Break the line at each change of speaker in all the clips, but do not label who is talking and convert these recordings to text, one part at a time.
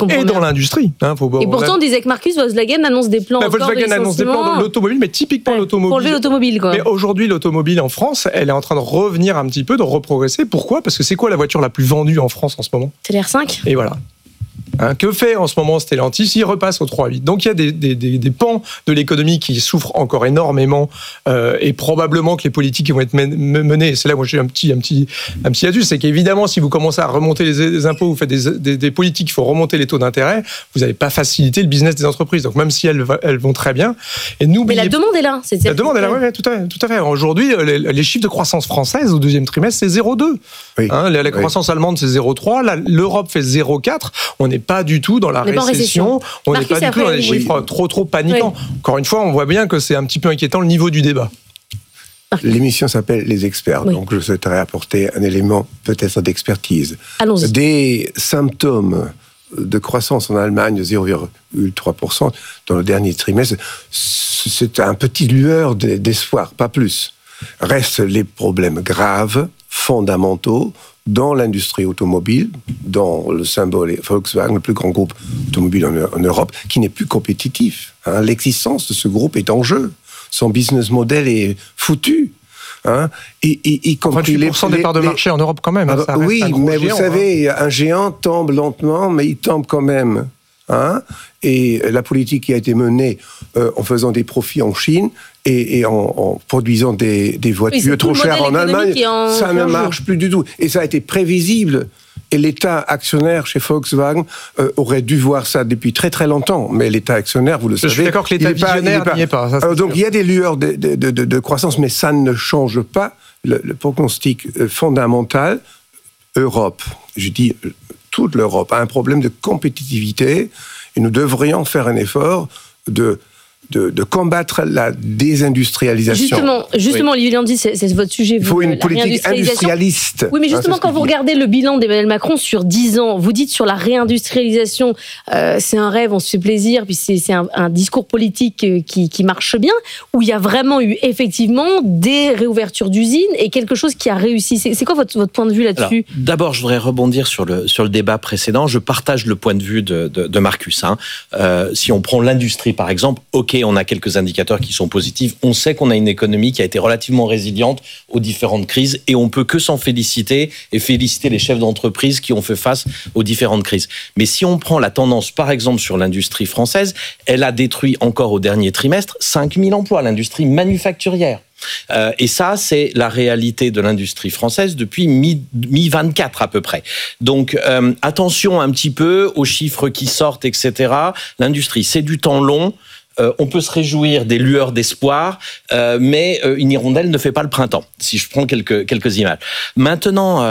et dans l'industrie.
Et pourtant, on disait que Marcus, Volkswagen annonce des plans
Volkswagen annonce des plans dans l'automobile, mais typiquement l'automobile.
Pour lever l'automobile, quoi.
Mais aujourd'hui, l'automobile en France, elle est en train de revenir un petit peu, de reprogresser. Pourquoi ? Parce que c'est quoi la voiture la plus vendue en France en ce moment ?
C'est l'R5.
Et voilà. Que fait en ce moment Stellantis ? Il repasse au 3.8. Donc il y a des pans de l'économie qui souffrent encore énormément et probablement que les politiques qui vont être menées, et c'est là où j'ai un petit astuce, c'est qu'évidemment si vous commencez à remonter les impôts, vous faites des politiques, il faut remonter les taux d'intérêt, vous n'allez pas faciliter le business des entreprises. Donc même si elles vont très bien, et
mais la demande est là.
La demande est là, oui, tout à fait. Aujourd'hui, les chiffres de croissance française au deuxième trimestre, c'est 0,2. Oui. La croissance allemande, c'est 0,3. L'Europe fait 0,4. On n'est pas du tout dans la récession. On n'est pas du tout dans les chiffres trop paniquants. Oui. Encore une fois, on voit bien que c'est un petit peu inquiétant le niveau du débat.
L'émission s'appelle Les Experts, donc je souhaiterais apporter un élément peut-être d'expertise.
Allons-y.
Des symptômes de croissance en Allemagne de 0,3% dans le dernier trimestre, c'est un petit lueur d'espoir, pas plus. Restent les problèmes graves, fondamentaux, dans l'industrie automobile, dans le symbole Volkswagen, le plus grand groupe automobile en Europe, qui n'est plus compétitif. L'existence de ce groupe est en jeu. Son business model est foutu.
Et 28% des parts de marché en Europe quand même.
Oui, mais vous savez, un géant tombe lentement, mais il tombe quand même. Et la politique qui a été menée en faisant des profits en Chine et en produisant des voitures trop chères en Allemagne, ça ne marche plus du tout. Et ça a été prévisible. Et l'État actionnaire chez Volkswagen aurait dû voir ça depuis très très longtemps. Mais l'État actionnaire, vous le savez...
Je suis d'accord que l'État visionnaire n'y est pas. Ça,
donc il y a des lueurs de croissance, mais ça ne change pas le pronostic fondamental. Europe, je dis toute l'Europe, a un problème de compétitivité et nous devrions faire un effort de combattre la désindustrialisation.
Justement, Olivier Landy, c'est votre sujet.
Il faut une politique industrialiste.
Oui, mais justement, quand vous regardez le bilan d'Emmanuel Macron sur 10 ans, vous dites sur la réindustrialisation, c'est un rêve, on se fait plaisir, puis c'est un discours politique qui marche bien, où il y a vraiment eu effectivement des réouvertures d'usines et quelque chose qui a réussi. C'est quoi votre point de vue là-dessus ?
Alors, d'abord, je voudrais rebondir sur le débat précédent. Je partage le point de vue de Marcus. Si on prend l'industrie, par exemple, on a quelques indicateurs qui sont positifs. On sait qu'on a une économie qui a été relativement résiliente aux différentes crises et on peut que s'en féliciter et féliciter les chefs d'entreprise qui ont fait face aux différentes crises. Mais si on prend la tendance, par exemple, sur l'industrie française, elle a détruit encore au dernier trimestre 5000 emplois, l'industrie manufacturière. Et ça, c'est la réalité de l'industrie française depuis mi-24 à peu près. Donc, attention un petit peu aux chiffres qui sortent, etc. L'industrie, c'est du temps long. On peut se réjouir des lueurs d'espoir, mais une hirondelle ne fait pas le printemps, si je prends quelques images. Maintenant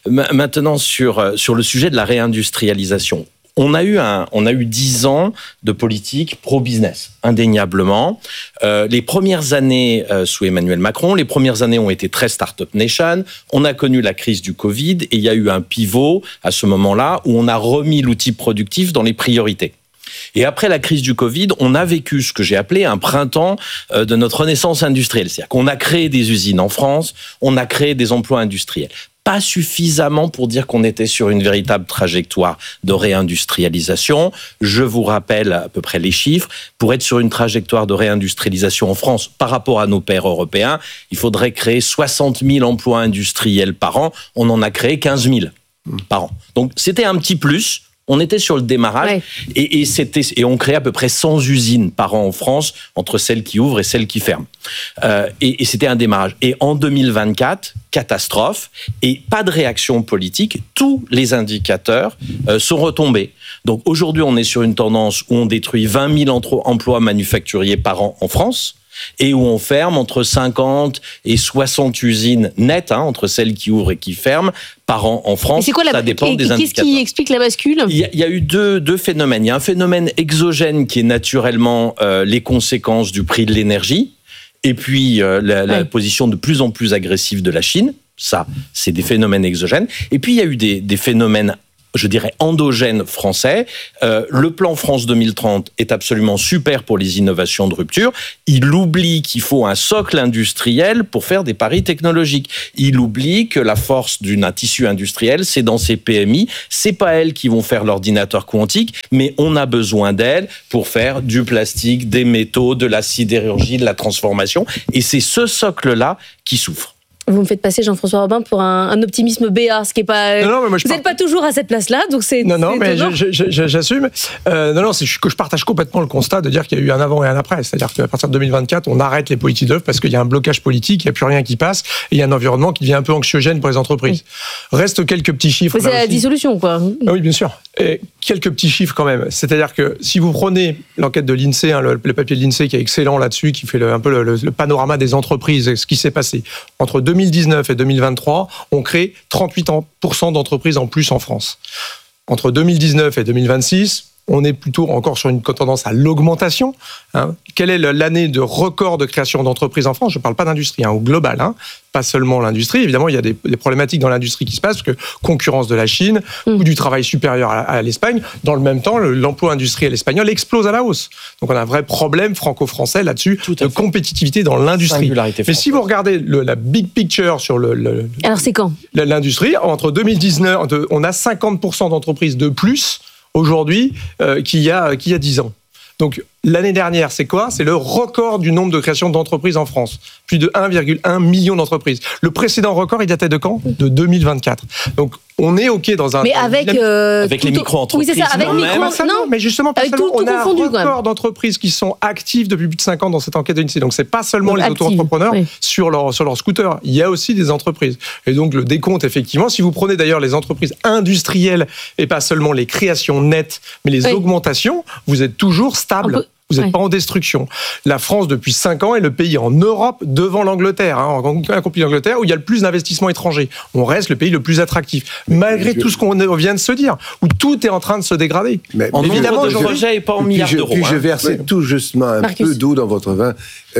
sur le sujet de la réindustrialisation. On a eu 10 ans de politique pro-business, indéniablement. Les premières années sous Emmanuel Macron, les premières années ont été très Startup Nation. On a connu la crise du Covid et il y a eu un pivot à ce moment-là où on a remis l'outil productif dans les priorités. Et après la crise du Covid, on a vécu ce que j'ai appelé un printemps de notre renaissance industrielle. C'est-à-dire qu'on a créé des usines en France, on a créé des emplois industriels. Pas suffisamment pour dire qu'on était sur une véritable trajectoire de réindustrialisation. Je vous rappelle à peu près les chiffres. Pour être sur une trajectoire de réindustrialisation en France par rapport à nos pairs européens, il faudrait créer 60 000 emplois industriels par an. On en a créé 15 000 par an. Donc c'était un petit plus. On était sur le démarrage et on crée à peu près 100 usines par an en France entre celles qui ouvrent et celles qui ferment. Et c'était un démarrage. Et en 2024, catastrophe et pas de réaction politique. Tous les indicateurs sont retombés. Donc aujourd'hui, on est sur une tendance où on détruit 20 000 emplois manufacturiers par an en France. Et où on ferme entre 50 et 60 usines nettes, entre celles qui ouvrent et qui ferment, par an en France. Ça dépend des indicateurs.
Qu'est-ce qui explique la bascule ?
Il y a eu deux phénomènes. Il y a un phénomène exogène qui est naturellement les conséquences du prix de l'énergie, et puis la position de plus en plus agressive de la Chine. Ça, c'est des phénomènes exogènes. Et puis, il y a eu des phénomènes je dirais, endogène français. Le plan France 2030 est absolument super pour les innovations de rupture. Il oublie qu'il faut un socle industriel pour faire des paris technologiques. Il oublie que la force d'un tissu industriel, c'est dans ces PMI. C'est pas elles qui vont faire l'ordinateur quantique, mais on a besoin d'elles pour faire du plastique, des métaux, de la sidérurgie, de la transformation. Et c'est ce socle-là qui souffre.
Vous me faites passer, Jean-François Robin, pour un optimisme BA, ce qui est pas.
Non, mais moi,
vous n'êtes pas toujours à cette place-là, donc c'est.
Non, mais
étonnant.
j'assume. C'est que je partage complètement le constat de dire qu'il y a eu un avant et un après. C'est-à-dire qu'à partir de 2024, on arrête les politiques d'œuvre parce qu'il y a un blocage politique, il n'y a plus rien qui passe, et il y a un environnement qui devient un peu anxiogène pour les entreprises. Oui. Restent quelques petits chiffres.
C'est la dissolution, quoi.
Ah oui, bien sûr. Et quelques petits chiffres quand même. C'est-à-dire que si vous prenez l'enquête de l'INSEE, le papier de l'INSEE qui est excellent là-dessus, qui fait un peu le panorama des entreprises, ce qui s'est passé entre 2019 et 2023, on crée 38% d'entreprises en plus en France. Entre 2019 et 2026, on est plutôt encore sur une tendance à l'augmentation. Quelle est l'année de record de création d'entreprises en France ? Je ne parle pas d'industrie, au global, pas seulement l'industrie. Évidemment, il y a des problématiques dans l'industrie qui se passent, parce que concurrence de la Chine, coût du travail supérieur à l'Espagne. Dans le même temps, l'emploi industriel espagnol explose à la hausse. Donc on a un vrai problème franco-français là-dessus de compétitivité dans l'industrie. Mais si vous regardez la big picture sur
Alors c'est quand ?
L'industrie, entre 2019, on a 50% d'entreprises de plus aujourd'hui qu'il y a 10 ans. Donc, l'année dernière, c'est quoi ? C'est le record du nombre de créations d'entreprises en France. Plus de 1,1 million d'entreprises. Le précédent record, il datait de quand ? De 2024. Donc, on est OK dans un...
Mais avec
les micro-entreprises.
Oui, c'est ça, avec
non, mais justement, pas seulement.
On
a un record d'entreprises qui sont actives depuis plus de 5 ans dans cette enquête de l'INSEE. Donc, c'est pas seulement les auto-entrepreneurs sur leur scooter. Il y a aussi des entreprises. Et donc, le décompte, effectivement, si vous prenez d'ailleurs les entreprises industrielles et pas seulement les créations nettes, mais les augmentations, vous êtes toujours stable. Vous n'êtes pas en destruction. La France, depuis 5 ans, est le pays en Europe devant l'Angleterre, accompli l'Angleterre, où il y a le plus d'investissements étrangers. On reste le pays le plus attractif, malgré tout ce qu'on vient de se dire, où tout est en train de se dégrader.
Mais
évidemment, le projet n'est pas en milliards d'euros.
Puis je versais tout justement un peu d'eau dans votre vin.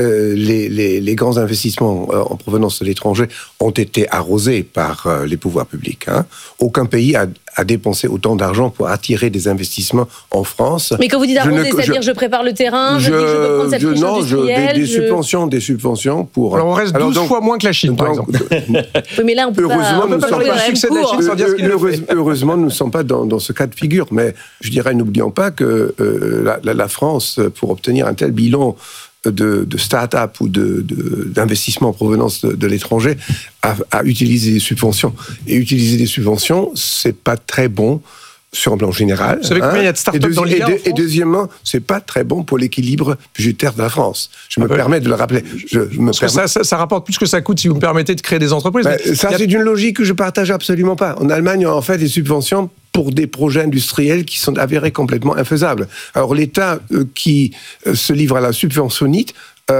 Les grands investissements en provenance de l'étranger ont été arrosés par les pouvoirs publics. Aucun pays a dépensé autant d'argent pour attirer des investissements en France.
Mais quand vous dites arroser, c'est-à-dire je prépare le terrain, je peux prendre cette friche industrielle.
Des subventions pour...
Alors on reste 12 fois moins que la Chine, par exemple.
Oui, mais là, on peut pas
parler du succès de la Chine sans dire ce qu'il fait.
Heureusement, nous ne sommes pas dans ce cas de figure. Mais je dirais, n'oublions pas que la France, pour obtenir un tel bilan de start-up ou d'investissement en provenance de l'étranger, a utilisé des subventions. Et utiliser des subventions, c'est pas très bon sur un plan général.
Vous savez combien il y a de start-up dans l'IA en France ?
Et deuxièmement, c'est pas très bon pour l'équilibre budgétaire de la France. Je me permets de le rappeler.
Parce que ça rapporte plus que ça coûte si vous me permettez de créer des entreprises.
C'est une logique que je partage absolument pas. En Allemagne, on a en fait des subventions pour des projets industriels qui sont avérés complètement infaisables. Alors l'État qui se livre à la subventionnite,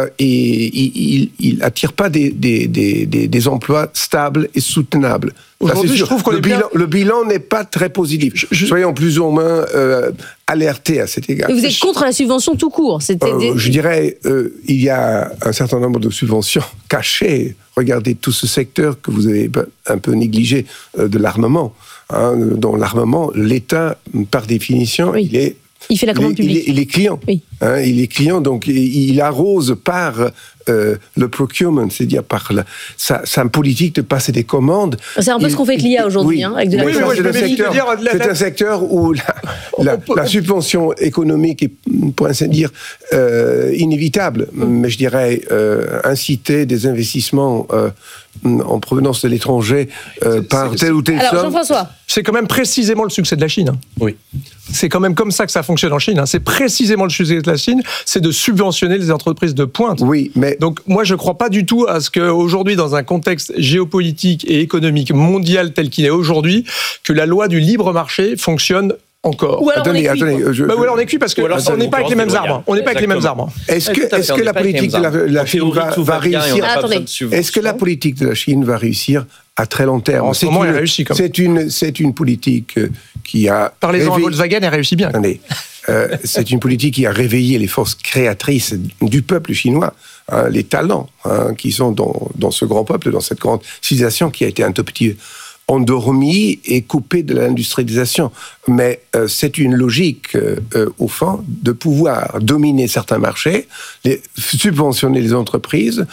et il attire pas des emplois stables et soutenables.
Aujourd'hui, je trouve qu'on
le bilan n'est pas très positif. Soyons plus ou moins alertés à cet égard.
Et vous êtes contre la subvention tout court ?
Je dirais, il y a un certain nombre de subventions cachées. Regardez tout ce secteur que vous avez un peu négligé de l'armement. Dans l'armament, l'État, par définition,
il fait la commande publique.
Il est client.
Oui.
Il est client, donc il arrose par le procurement, c'est-à-dire par sa politique de passer des commandes.
C'est un peu ce qu'on fait avec l'IA aujourd'hui, avec de la
c'est un secteur où la subvention économique est, pour ainsi dire, inévitable. Mais je dirais, inciter des investissements en provenance de l'étranger par telle ou telle somme.
Alors, Jean-François.
C'est quand même précisément le succès de la Chine.
Oui.
C'est quand même comme ça que ça fonctionne en Chine. C'est précisément le succès de la Chine, c'est de subventionner les entreprises de pointe.
Oui, mais...
Donc moi, je ne crois pas du tout à ce qu'aujourd'hui, dans un contexte géopolitique et économique mondial tel qu'il est aujourd'hui, que la loi du libre marché fonctionne encore.
Ou alors on est
cuit parce qu'on n'est pas avec les mêmes arbres. On n'est pas avec les mêmes arbres.
Est-ce que la politique de la Chine va réussir? Est-ce que la politique de la Chine va réussir à très long terme?
En ce moment, elle réussit quand même.
C'est une politique qui a...
Parlez-en à Volkswagen, elle réussit bien.
Attendez. C'est une politique qui a réveillé les forces créatrices du peuple chinois, les talents qui sont dans ce grand peuple, dans cette grande civilisation qui a été un tout petit endormi et coupé de l'industrialisation. Mais c'est une logique, au fond, de pouvoir dominer certains marchés, subventionner les entreprises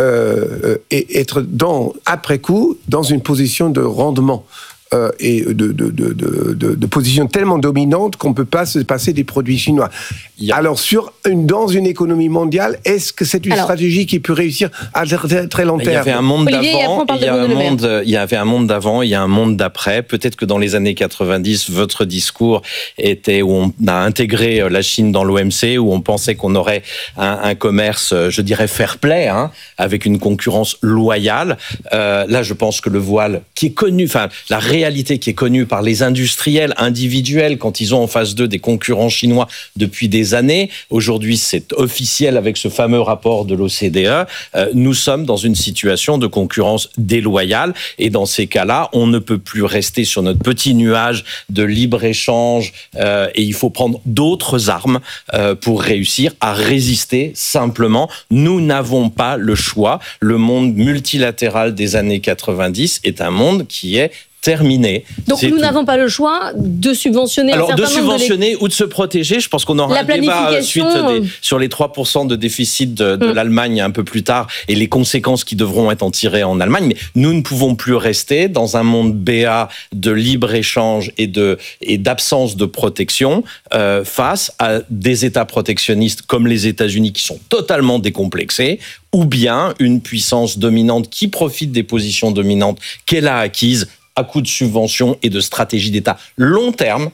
et être, après coup, dans une position de rendement. Et de position tellement dominante qu'on ne peut pas se passer des produits chinois. Alors, dans une économie mondiale, est-ce que c'est une stratégie qui peut réussir à très long terme ?
Il y avait un monde d'avant, il y avait un monde d'avant, il y a un monde d'après. Peut-être que dans les années 90, votre discours était où on a intégré la Chine dans l'OMC, où on pensait qu'on aurait un commerce, je dirais, fair play, avec une concurrence loyale. Là, je pense que le voile, qui est connu, la réalité qui est connue par les industriels individuels quand ils ont en face d'eux des concurrents chinois depuis des années. Aujourd'hui, c'est officiel avec ce fameux rapport de l'OCDE. Nous sommes dans une situation de concurrence déloyale et dans ces cas-là, on ne peut plus rester sur notre petit nuage de libre-échange et il faut prendre d'autres armes pour réussir à résister simplement. Nous n'avons pas le choix. Le monde multilatéral des années 90 est un monde qui est terminé.
Donc nous n'avons pas le choix de subventionner
un certain nombre ou de se protéger. Je pense qu'on aura un débat suite sur les 3% de déficit de l'Allemagne un peu plus tard et les conséquences qui devront être en tirées en Allemagne. Mais nous ne pouvons plus rester dans un monde BA de libre-échange et d'absence de protection face à des États protectionnistes comme les États-Unis qui sont totalement décomplexés, ou bien une puissance dominante qui profite des positions dominantes qu'elle a acquises à coup de subventions et de stratégies d'État long terme.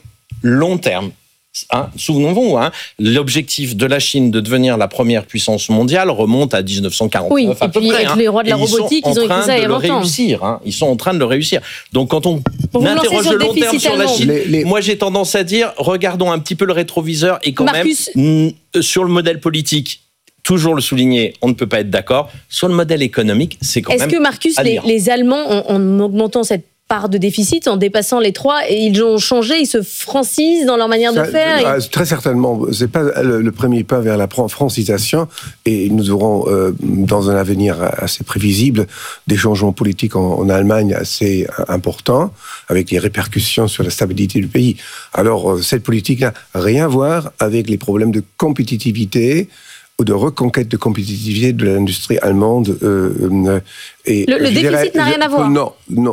Souvenons-vous, l'objectif de la Chine de devenir la première puissance mondiale remonte à 1949 à peu près.
Avec les rois de la robotique, ils ont écrit ça il y a 20 ans.
Ils sont en train de le réussir. Donc quand on interroge le long terme sur la Chine, moi j'ai tendance à dire, regardons un petit peu le rétroviseur et quand même, sur le modèle politique, toujours le souligner, on ne peut pas être d'accord. Sur le modèle économique, c'est quand même.
Est-ce que Marcus, les Allemands, en augmentant cette part de déficit, en dépassant les 3, et ils ont changé, ils se francisent dans leur manière de faire
Très certainement. C'est pas le premier pas vers la francisation, et nous aurons, dans un avenir assez prévisible, des changements politiques en Allemagne assez importants, avec des répercussions sur la stabilité du pays. Alors, cette politique n'a rien à voir avec les problèmes de compétitivité ou de reconquête de compétitivité de l'industrie allemande.
Le déficit n'a rien à voir.
Non.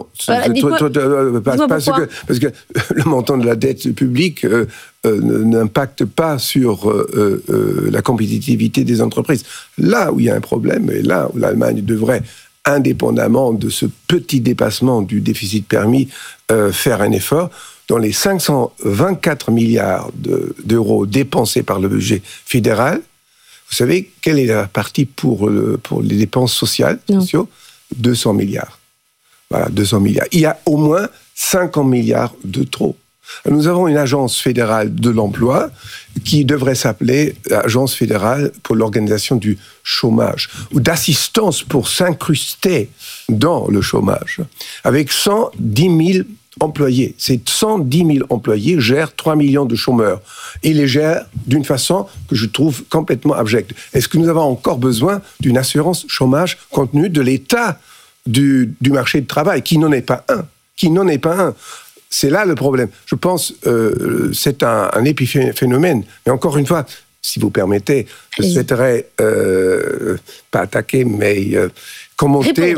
Parce que le montant de la dette publique n'impacte pas sur la compétitivité des entreprises. Là où il y a un problème, et là où l'Allemagne devrait, indépendamment de ce petit dépassement du déficit permis, faire un effort. Dans les 524 milliards d'euros dépensés par le budget fédéral, vous savez quelle est la partie pour les dépenses sociales, 200 milliards. Voilà, 200 milliards. Il y a au moins 50 milliards de trop. Nous avons une agence fédérale de l'emploi qui devrait s'appeler Agence fédérale pour l'organisation du chômage, ou d'assistance pour s'incruster dans le chômage, avec 110 000 employés. Ces 110 000 employés gèrent 3 millions de chômeurs. Ils les gèrent d'une façon que je trouve complètement abjecte. Est-ce que nous avons encore besoin d'une assurance chômage compte tenu de l'état du marché du travail, qui n'en est pas un. C'est là le problème. Je pense que c'est un épiphénomène. Mais encore une fois, si vous permettez, je souhaiterais pas attaquer, mais commenter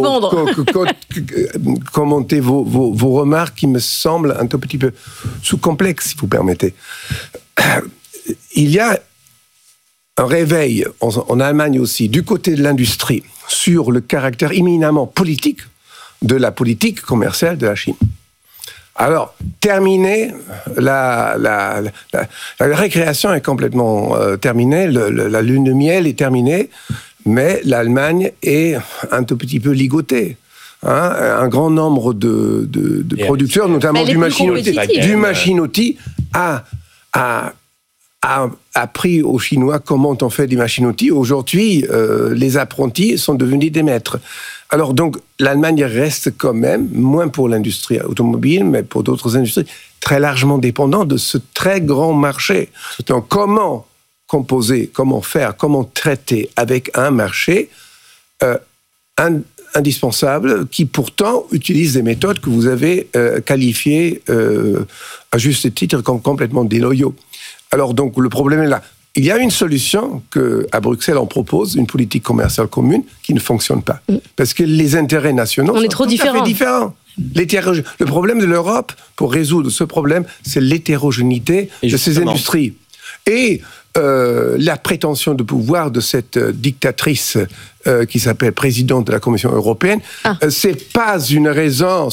vos remarques qui me semblent un tout petit peu sous-complexes, si vous permettez. Il y a un réveil en Allemagne aussi, du côté de l'industrie, sur le caractère éminemment politique de la politique commerciale de la Chine. Alors, terminé, la récréation est complètement terminée, la lune de miel est terminée, mais l'Allemagne est un tout petit peu ligotée. Un grand nombre de producteurs, notamment du machine-outil, a appris aux Chinois comment on fait des machines-outils. Aujourd'hui, les apprentis sont devenus des maîtres. Alors donc, l'Allemagne reste quand même, moins pour l'industrie automobile, mais pour d'autres industries, très largement dépendante de ce très grand marché. Donc, comment composer, comment faire, comment traiter avec un marché indispensables qui pourtant utilisent des méthodes que vous avez qualifiées à juste titre comme complètement déloyaux. Alors donc le problème est là. Il y a une solution qu'à Bruxelles on propose, une politique commerciale commune qui ne fonctionne pas. Parce que les intérêts nationaux sont tout à fait différents. Le problème de l'Europe, pour résoudre ce problème, c'est l'hétérogénéité de ces industries. Et la prétention de pouvoir de cette dictatrice qui s'appelle présidente de la Commission européenne, c'est pas une raison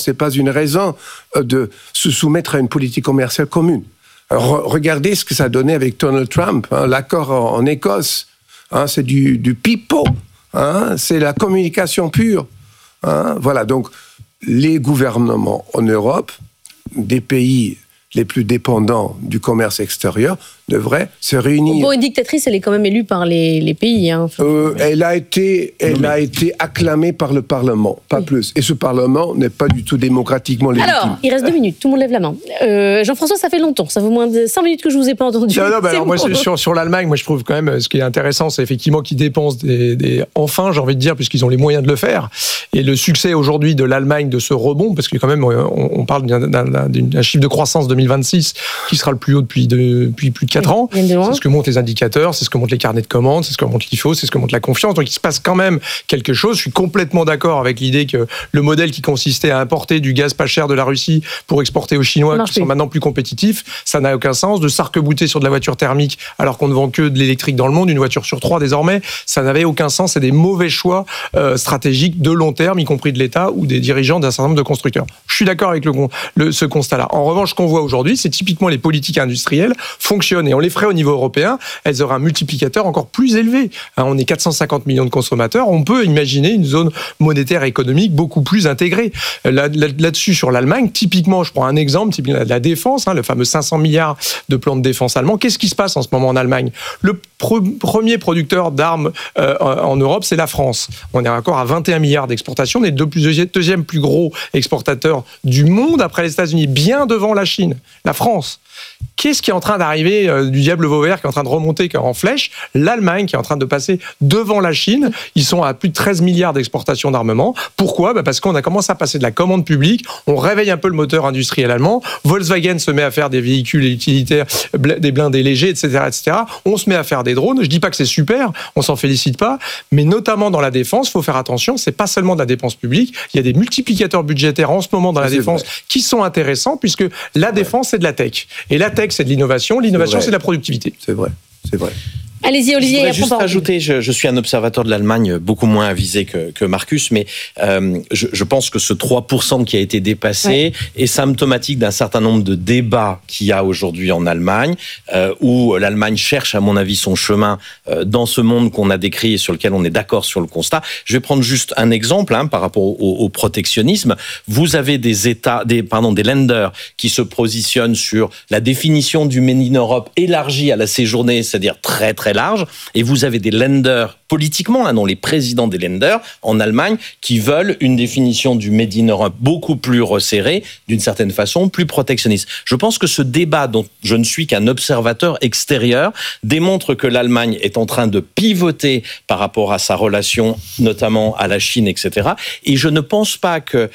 de se soumettre à une politique commerciale commune. Alors, regardez ce que ça a donné avec Donald Trump, l'accord en Écosse, c'est du pipeau, c'est la communication pure. Voilà, donc les gouvernements en Europe, des pays les plus dépendants du commerce extérieur, devraient se réunir.
Bon, une dictatrice, elle est quand même élue par les pays.
Elle a été acclamée par le Parlement, pas plus. Et ce Parlement n'est pas du tout démocratiquement légitime.
Alors, il reste 2 minutes, tout le monde lève la main. Jean-François, ça fait longtemps, ça fait moins de 5 minutes que je ne vous ai pas entendu.
Alors, moi, sur l'Allemagne, moi je trouve quand même, ce qui est intéressant, c'est effectivement qu'ils dépensent enfin, j'ai envie de dire, puisqu'ils ont les moyens de le faire. Et le succès aujourd'hui de l'Allemagne, de ce rebond, parce que quand même, on parle d'un chiffre de croissance 2026 qui sera le plus haut depuis plus de 4 ans. C'est ce que montrent les indicateurs, c'est ce que montrent les carnets de commandes, c'est ce que montre l'IFO, c'est ce que montre la confiance. Donc il se passe quand même quelque chose. Je suis complètement d'accord avec l'idée que le modèle qui consistait à importer du gaz pas cher de la Russie pour exporter aux Chinois, qui sont maintenant plus compétitifs, ça n'a aucun sens. De s'arc-bouter sur de la voiture thermique alors qu'on ne vend que de l'électrique dans le monde, une voiture sur 3 désormais, ça n'avait aucun sens. C'est des mauvais choix stratégiques de long terme, y compris de l'État ou des dirigeants d'un certain nombre de constructeurs. Je suis d'accord avec ce constat-là. En revanche, ce qu'on voit aujourd'hui, c'est typiquement les politiques industrielles fonctionnent et on les ferait au niveau européen, elles auraient un multiplicateur encore plus élevé. On est 450 millions de consommateurs, on peut imaginer une zone monétaire et économique beaucoup plus intégrée. Là-dessus, sur l'Allemagne, typiquement, je prends un exemple, la défense, le fameux 500 milliards de plan de défense allemand. Qu'est-ce qui se passe en ce moment en Allemagne ? Le premier producteur d'armes en Europe, c'est la France. On est encore à 21 milliards d'exportations, on est le deuxième plus gros exportateur du monde après les États-Unis, bien devant la Chine, la France. Qu'est-ce qui est en train d'arriver du diable Vauvert, qui est en train de remonter en flèche ? L'Allemagne qui est en train de passer devant la Chine. Ils sont à plus de 13 milliards d'exportations d'armement. Pourquoi ? Parce qu'on a commencé à passer de la commande publique. On réveille un peu le moteur industriel allemand. Volkswagen se met à faire des véhicules utilitaires, des blindés légers, etc., etc. On se met à faire des drones. Je dis pas que c'est super, on s'en félicite pas, mais notamment dans la défense, faut faire attention. C'est pas seulement de la dépense publique. Il y a des multiplicateurs budgétaires en ce moment dans la défense qui sont intéressants, puisque la défense c'est de la tech. Et la tech, c'est de l'innovation. L'innovation, c'est de la productivité.
C'est vrai.
Allez-y, Olivier.
Je voudrais juste rajouter, je suis un observateur de l'Allemagne beaucoup moins avisé que Marcus, mais je pense que ce 3% qui a été dépassé est symptomatique d'un certain nombre de débats qu'il y a aujourd'hui en Allemagne, où l'Allemagne cherche, à mon avis, son chemin dans ce monde qu'on a décrit et sur lequel on est d'accord sur le constat. Je vais prendre juste un exemple par rapport au protectionnisme. Vous avez des lenders qui se positionnent sur la définition du Made in Europe élargie à la séjournée, c'est-à-dire très très large, et vous avez des lenders politiquement, non les présidents des lenders en Allemagne, qui veulent une définition du Made in Europe beaucoup plus resserrée, d'une certaine façon, plus protectionniste. Je pense que ce débat, dont je ne suis qu'un observateur extérieur, démontre que l'Allemagne est en train de pivoter par rapport à sa relation, notamment à la Chine, etc. Et je ne pense pas que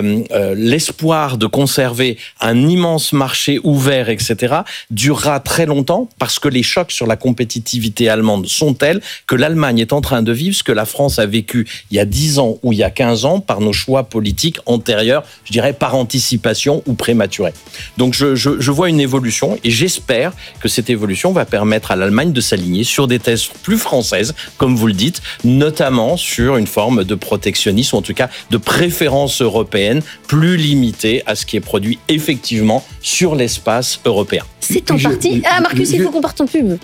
l'espoir de conserver un immense marché ouvert, etc., durera très longtemps, parce que les chocs sur la compétitivité allemande sont tels que l'Allemagne est en train de vivre ce que la France a vécu il y a 10 ans ou il y a 15 ans par nos choix politiques antérieurs, je dirais par anticipation ou prématurés. Donc je vois une évolution et j'espère que cette évolution va permettre à l'Allemagne de s'aligner sur des thèses plus françaises, comme vous le dites, notamment sur une forme de protectionnisme, ou en tout cas de préférence européenne plus limitée à ce qui est produit effectivement sur l'espace européen.
C'est en partie. Marcus, il faut qu'on parte en pub.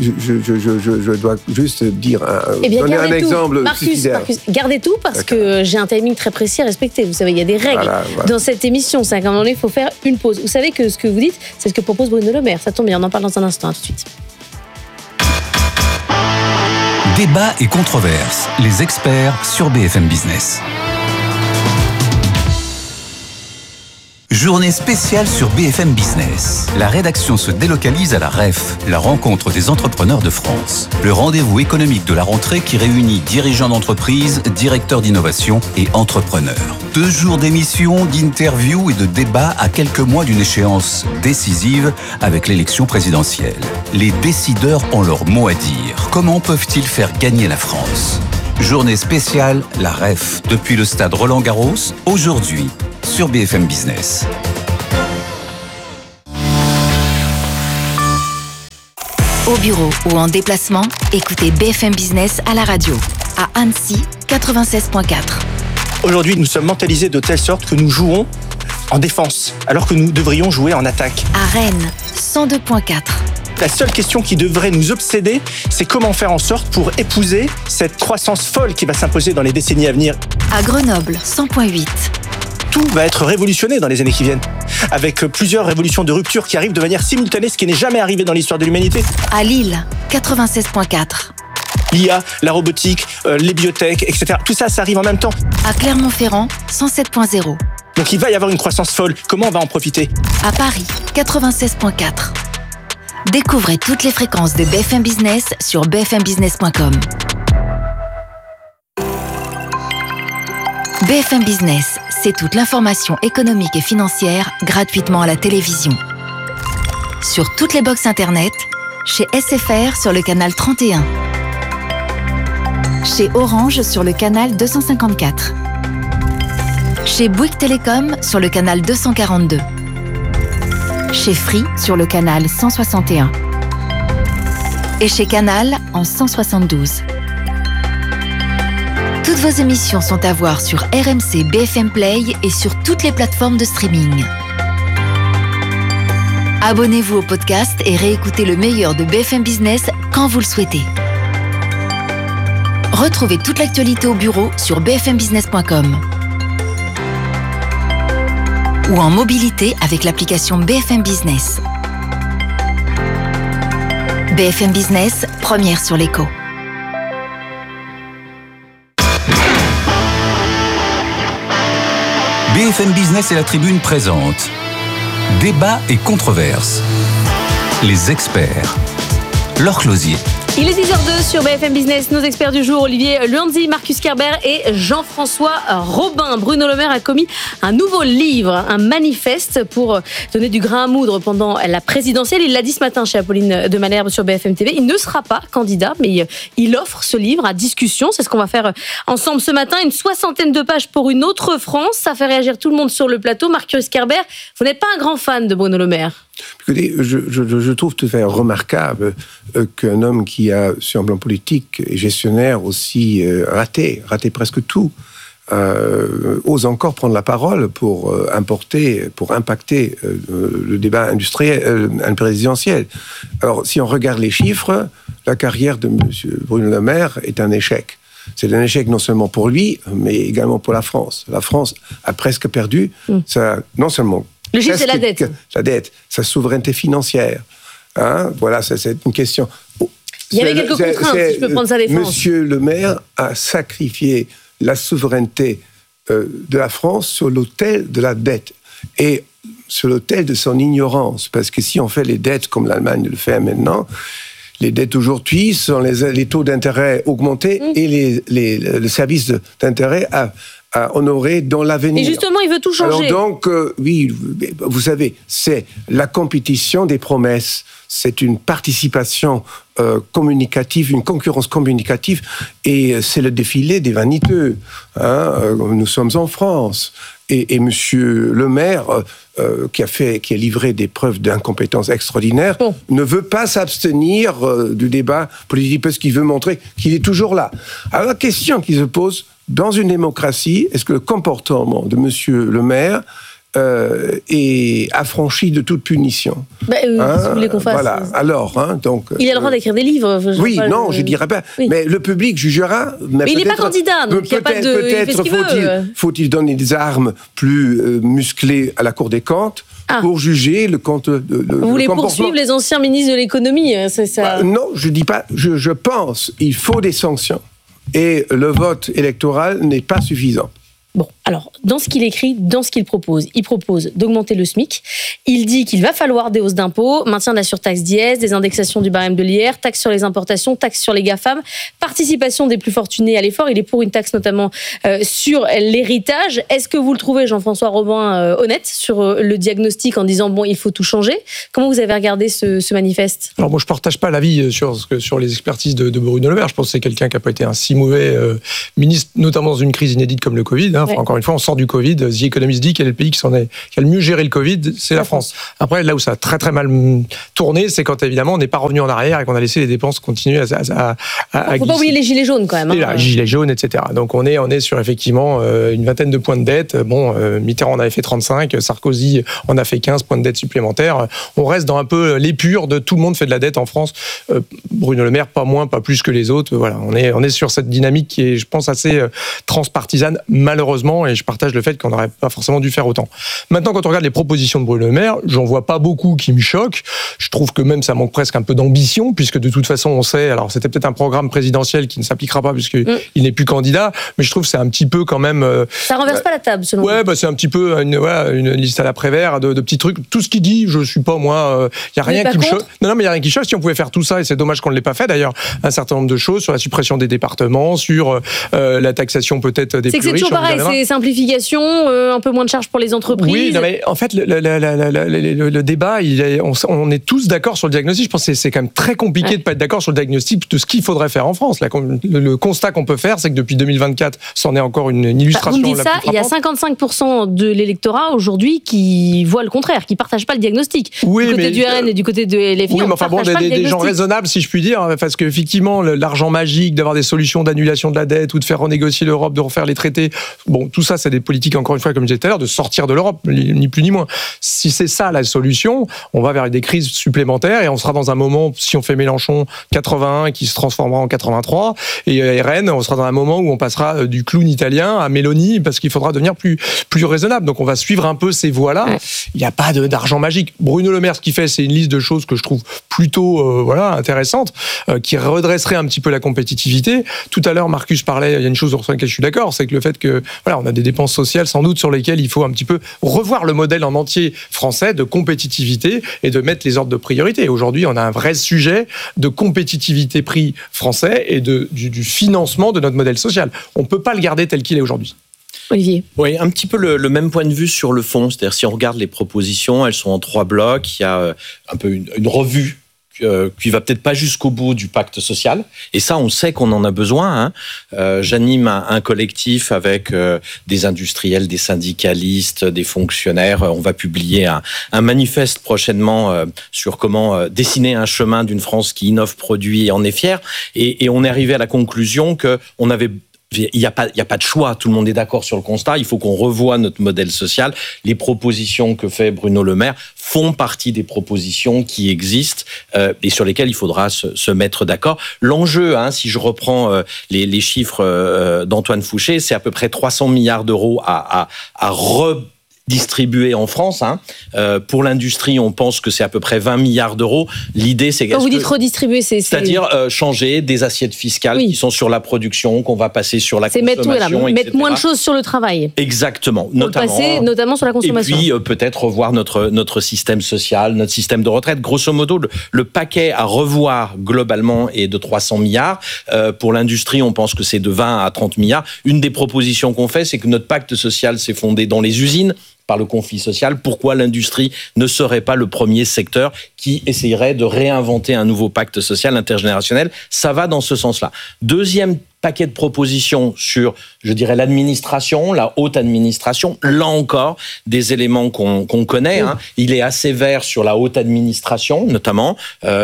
Je dois juste dire, donner un exemple.
Marcus, gardez tout parce que j'ai un timing très précis à respecter. Vous savez, il y a des règles dans cette émission. C'est qu'à un moment donné, il faut faire une pause. Vous savez que ce que vous dites, c'est ce que propose Bruno Le Maire. Ça tombe bien, on en parle dans un instant. À tout de suite.
Débat et controverse. Les experts sur BFM Business. Journée spéciale sur BFM Business. La rédaction se délocalise à la REF, la rencontre des entrepreneurs de France. Le rendez-vous économique de la rentrée qui réunit dirigeants d'entreprise, directeurs d'innovation et entrepreneurs. 2 jours d'émissions, d'interviews et de débats à quelques mois d'une échéance décisive avec l'élection présidentielle. Les décideurs ont leur mot à dire. Comment peuvent-ils faire gagner la France ? Journée spéciale, la REF, depuis le stade Roland-Garros, aujourd'hui, sur BFM Business.
Au bureau ou en déplacement, écoutez BFM Business à la radio. À Annecy, 96.4.
Aujourd'hui, nous sommes mentalisés de telle sorte que nous jouons en défense, alors que nous devrions jouer en attaque.
À Rennes, 102.4.
La seule question qui devrait nous obséder, c'est comment faire en sorte pour épouser cette croissance folle qui va s'imposer dans les décennies à venir.
À Grenoble, 100.8.
Tout va être révolutionné dans les années qui viennent, avec plusieurs révolutions de rupture qui arrivent de manière simultanée, ce qui n'est jamais arrivé dans l'histoire de l'humanité.
À Lille, 96.4.
L'IA, la robotique, les biotech, etc. Tout ça, ça arrive en même temps.
À Clermont-Ferrand, 107.0.
Donc il va y avoir une croissance folle. Comment on va en profiter ?
À Paris, 96.4. Découvrez toutes les fréquences de BFM Business sur bfmbusiness.com. BFM Business, c'est toute l'information économique et financière gratuitement à la télévision. Sur toutes les box internet, chez SFR sur le canal 31. Chez Orange sur le canal 254. Chez Bouygues Télécom sur le canal 242. Chez Free sur le canal 161. Et chez Canal en 172. Toutes vos émissions sont à voir sur RMC BFM Play et sur toutes les plateformes de streaming. Abonnez-vous au podcast et réécoutez le meilleur de BFM Business quand vous le souhaitez. Retrouvez toute l'actualité au bureau sur bfmbusiness.com ou en mobilité avec l'application BFM Business. BFM Business, première sur l'écho.
BFM Business et la Tribune présentent Débat et controverses. Les experts. Laure Closier.
Il est 10h02 sur BFM Business. Nos experts du jour, Olivier Luanzi, Marcus Kerber et Jean-François Robin. Bruno Le Maire a commis un nouveau livre, un manifeste pour donner du grain à moudre pendant la présidentielle. Il l'a dit ce matin chez Apolline de Malherbe sur BFM TV. Il ne sera pas candidat, mais il offre ce livre à discussion. C'est ce qu'on va faire ensemble ce matin. Une 60aine de pages pour une autre France. Ça fait réagir tout le monde sur le plateau. Marcus Kerber, vous n'êtes pas un grand fan de Bruno Le Maire?
Écoutez, je trouve tout à fait remarquable qu'un homme qui a, sur un plan politique et gestionnaire aussi raté presque tout, ose encore prendre la parole pour impacter le débat industriel, présidentiel. Alors, si on regarde les chiffres, la carrière de M. Bruno Le Maire est un échec. C'est un échec non seulement pour lui, mais également pour la France. La France a presque perdu, non seulement...
Le chiffre, c'est la dette.
La dette, sa souveraineté financière. Hein, voilà, c'est une question.
Il y avait quelques contraintes, si je peux prendre sa défense.
Monsieur Le Maire a sacrifié la souveraineté de la France sur l'autel de la dette et sur l'autel de son ignorance. Parce que si on fait les dettes comme l'Allemagne le fait maintenant, les dettes aujourd'hui sont les taux d'intérêt augmentés et le service d'intérêt à honorer dans l'avenir.
Et justement, il veut tout changer.
Alors donc, oui, vous savez, c'est la compétition des promesses, c'est une participation communicative, une concurrence communicative, et c'est le défilé des vaniteux. Hein, nous sommes en France. Et Monsieur Le Maire, qui a livré des preuves d'incompétence extraordinaires, ne veut pas s'abstenir du débat politique parce qu'il veut montrer qu'il est toujours là. Alors la question qui se pose, dans une démocratie, est-ce que le comportement de Monsieur Le Maire est affranchi de toute punition?
Si vous voulez qu'on fasse...
Voilà. Alors, donc...
Il a le droit d'écrire des livres.
Je dirais pas. Oui. Mais le public jugera.
Mais il n'est pas candidat, donc il n'y a pas de...
Peut-être faut-il donner des armes plus musclées à la Cour des comptes pour juger le compte de
Vous voulez poursuivre les anciens ministres de l'économie, c'est ça?
Non, je dis pas. Je pense qu'il faut des sanctions. Et le vote électoral n'est pas suffisant.
Bon, alors, dans ce qu'il écrit, dans ce qu'il propose, il propose d'augmenter le SMIC. Il dit qu'il va falloir des hausses d'impôts, maintien de la surtaxe d'IS, des indexations du barème de l'IR, taxes sur les importations, taxes sur les GAFAM, participation des plus fortunés à l'effort. Il est pour une taxe notamment sur l'héritage. Est-ce que vous le trouvez, Jean-François Robin, honnête sur le diagnostic en disant, bon, il faut tout changer? Comment vous avez regardé ce manifeste?
Alors moi, je partage pas l'avis sur les expertises de Bruno Le Maire. Je pense que c'est quelqu'un qui n'a pas été un si mauvais ministre, notamment dans une crise inédite comme le Covid. Enfin, encore une fois, on sort du Covid. The Economist dit quel est le pays qui a le mieux géré le Covid, c'est la France. Après, là où ça a très très mal tourné, c'est quand évidemment on n'est pas revenu en arrière et qu'on a laissé les dépenses continuer à
faut pas oublier les gilets jaunes quand même.
Et là, gilets jaunes, etc. Donc on est sur effectivement une vingtaine de points de dette. Bon, Mitterrand en avait fait 35, Sarkozy en a fait 15 points de dette supplémentaires. On reste dans un peu l'épure de tout le monde fait de la dette en France. Bruno Le Maire, pas moins, pas plus que les autres. Voilà, on est sur cette dynamique qui est, je pense, assez transpartisane, malheureusement, et je partage le fait qu'on n'aurait pas forcément dû faire autant. Maintenant, quand on regarde les propositions de Bruno Le Maire, j'en vois pas beaucoup qui me choquent. Je trouve que même ça manque presque un peu d'ambition, puisque de toute façon, on sait, alors c'était peut-être un programme présidentiel qui ne s'appliquera pas puisqu'il n'est plus candidat, mais je trouve que c'est un petit peu quand même...
ça renverse pas la table, selon vous.
C'est un petit peu une liste à la Prévert de petits trucs. Tout ce qu'il dit, je suis pas, moi... Il n'y a rien qui me choque. Non, mais il n'y a rien qui choque. Si on pouvait faire tout ça, et c'est dommage qu'on ne l'ait pas fait d'ailleurs, un certain nombre de choses, sur la suppression des départements, sur la taxation peut-être des plus riches.
C'est toujours pareil, c'est simplification, un peu moins de charges pour les entreprises.
Oui, non, mais en fait, le débat, on est tous d'accord sur le diagnostic. Je pense que c'est quand même très compliqué de ne pas être d'accord sur le diagnostic de ce qu'il faudrait faire en France. Le constat qu'on peut faire, c'est que depuis 2024, c'en est encore une illustration.
Vous me dites ça, il y a 55% de l'électorat aujourd'hui qui voit le contraire, qui ne partagent pas le diagnostic.
Oui,
du côté du RN et du côté de LFI,
oui, mais enfin bon, des gens raisonnables, si je puis dire, parce qu'effectivement, l'argent magique, d'avoir des solutions d'annulation de la dette ou de faire renégocier l'Europe, de refaire les traités, bon, tout ça, c'est des politiques, encore une fois, comme je disais tout à l'heure, de sortir de l'Europe, ni plus ni moins. Si c'est ça la solution, on va vers des crises supplémentaires et on sera dans un moment, si on fait Mélenchon 81 qui se transformera en 83, et RN, on sera dans un moment où on passera du clown italien à Mélanie parce qu'il faudra devenir plus raisonnable. Donc on va suivre un peu ces voies-là. Il n'y a pas d'argent magique. Bruno Le Maire, ce qu'il fait, c'est une liste de choses que je trouve plutôt intéressante, qui redresserait un petit peu la compétitivité. Tout à l'heure, Marcus parlait, il y a une chose sur laquelle je suis d'accord, c'est que le fait que on a des dépenses sociales sans doute sur lesquelles il faut un petit peu revoir le modèle en entier français de compétitivité et de mettre les ordres de priorité. Aujourd'hui, on a un vrai sujet de compétitivité prix français et du financement de notre modèle social. On ne peut pas le garder tel qu'il est aujourd'hui.
Olivier.
Oui, un petit peu le même point de vue sur le fond. C'est-à-dire, si on regarde les propositions, elles sont en 3 blocs. Il y a un peu une revue qui va peut-être pas jusqu'au bout du pacte social. Et ça, on sait qu'on en a besoin. J'anime un collectif avec des industriels, des syndicalistes, des fonctionnaires. On va publier un manifeste prochainement sur comment dessiner un chemin d'une France qui innove, produit et en est fière. Et on est arrivé à la conclusion qu'on avait... Il n'y a pas de choix, tout le monde est d'accord sur le constat, il faut qu'on revoie notre modèle social. Les propositions que fait Bruno Le Maire font partie des propositions qui existent et sur lesquelles il faudra se mettre d'accord. L'enjeu, si je reprends les chiffres d'Antoine Fouché, c'est à peu près 300 milliards d'euros à redistribuer en France. Pour l'industrie, on pense que c'est à peu près 20 milliards d'euros. L'idée, c'est...
Quand vous dites redistribuer,
c'est-à-dire changer des assiettes fiscales qui sont sur la production, qu'on va passer sur la consommation,
mettre moins de choses sur le travail.
Exactement.
Notamment sur la consommation.
Et puis, peut-être revoir notre système social, notre système de retraite. Grosso modo, le paquet à revoir globalement est de 300 milliards. Pour l'industrie, on pense que c'est de 20 à 30 milliards. Une des propositions qu'on fait, c'est que notre pacte social s'est fondé dans les usines, par le conflit social. Pourquoi l'industrie ne serait pas le premier secteur qui essayerait de réinventer un nouveau pacte social intergénérationnel? Ça va dans ce sens-là. Deuxième paquet de propositions sur, je dirais, l'administration, la haute administration. Là encore, des éléments qu'on connaît. Il est assez vert sur la haute administration, notamment.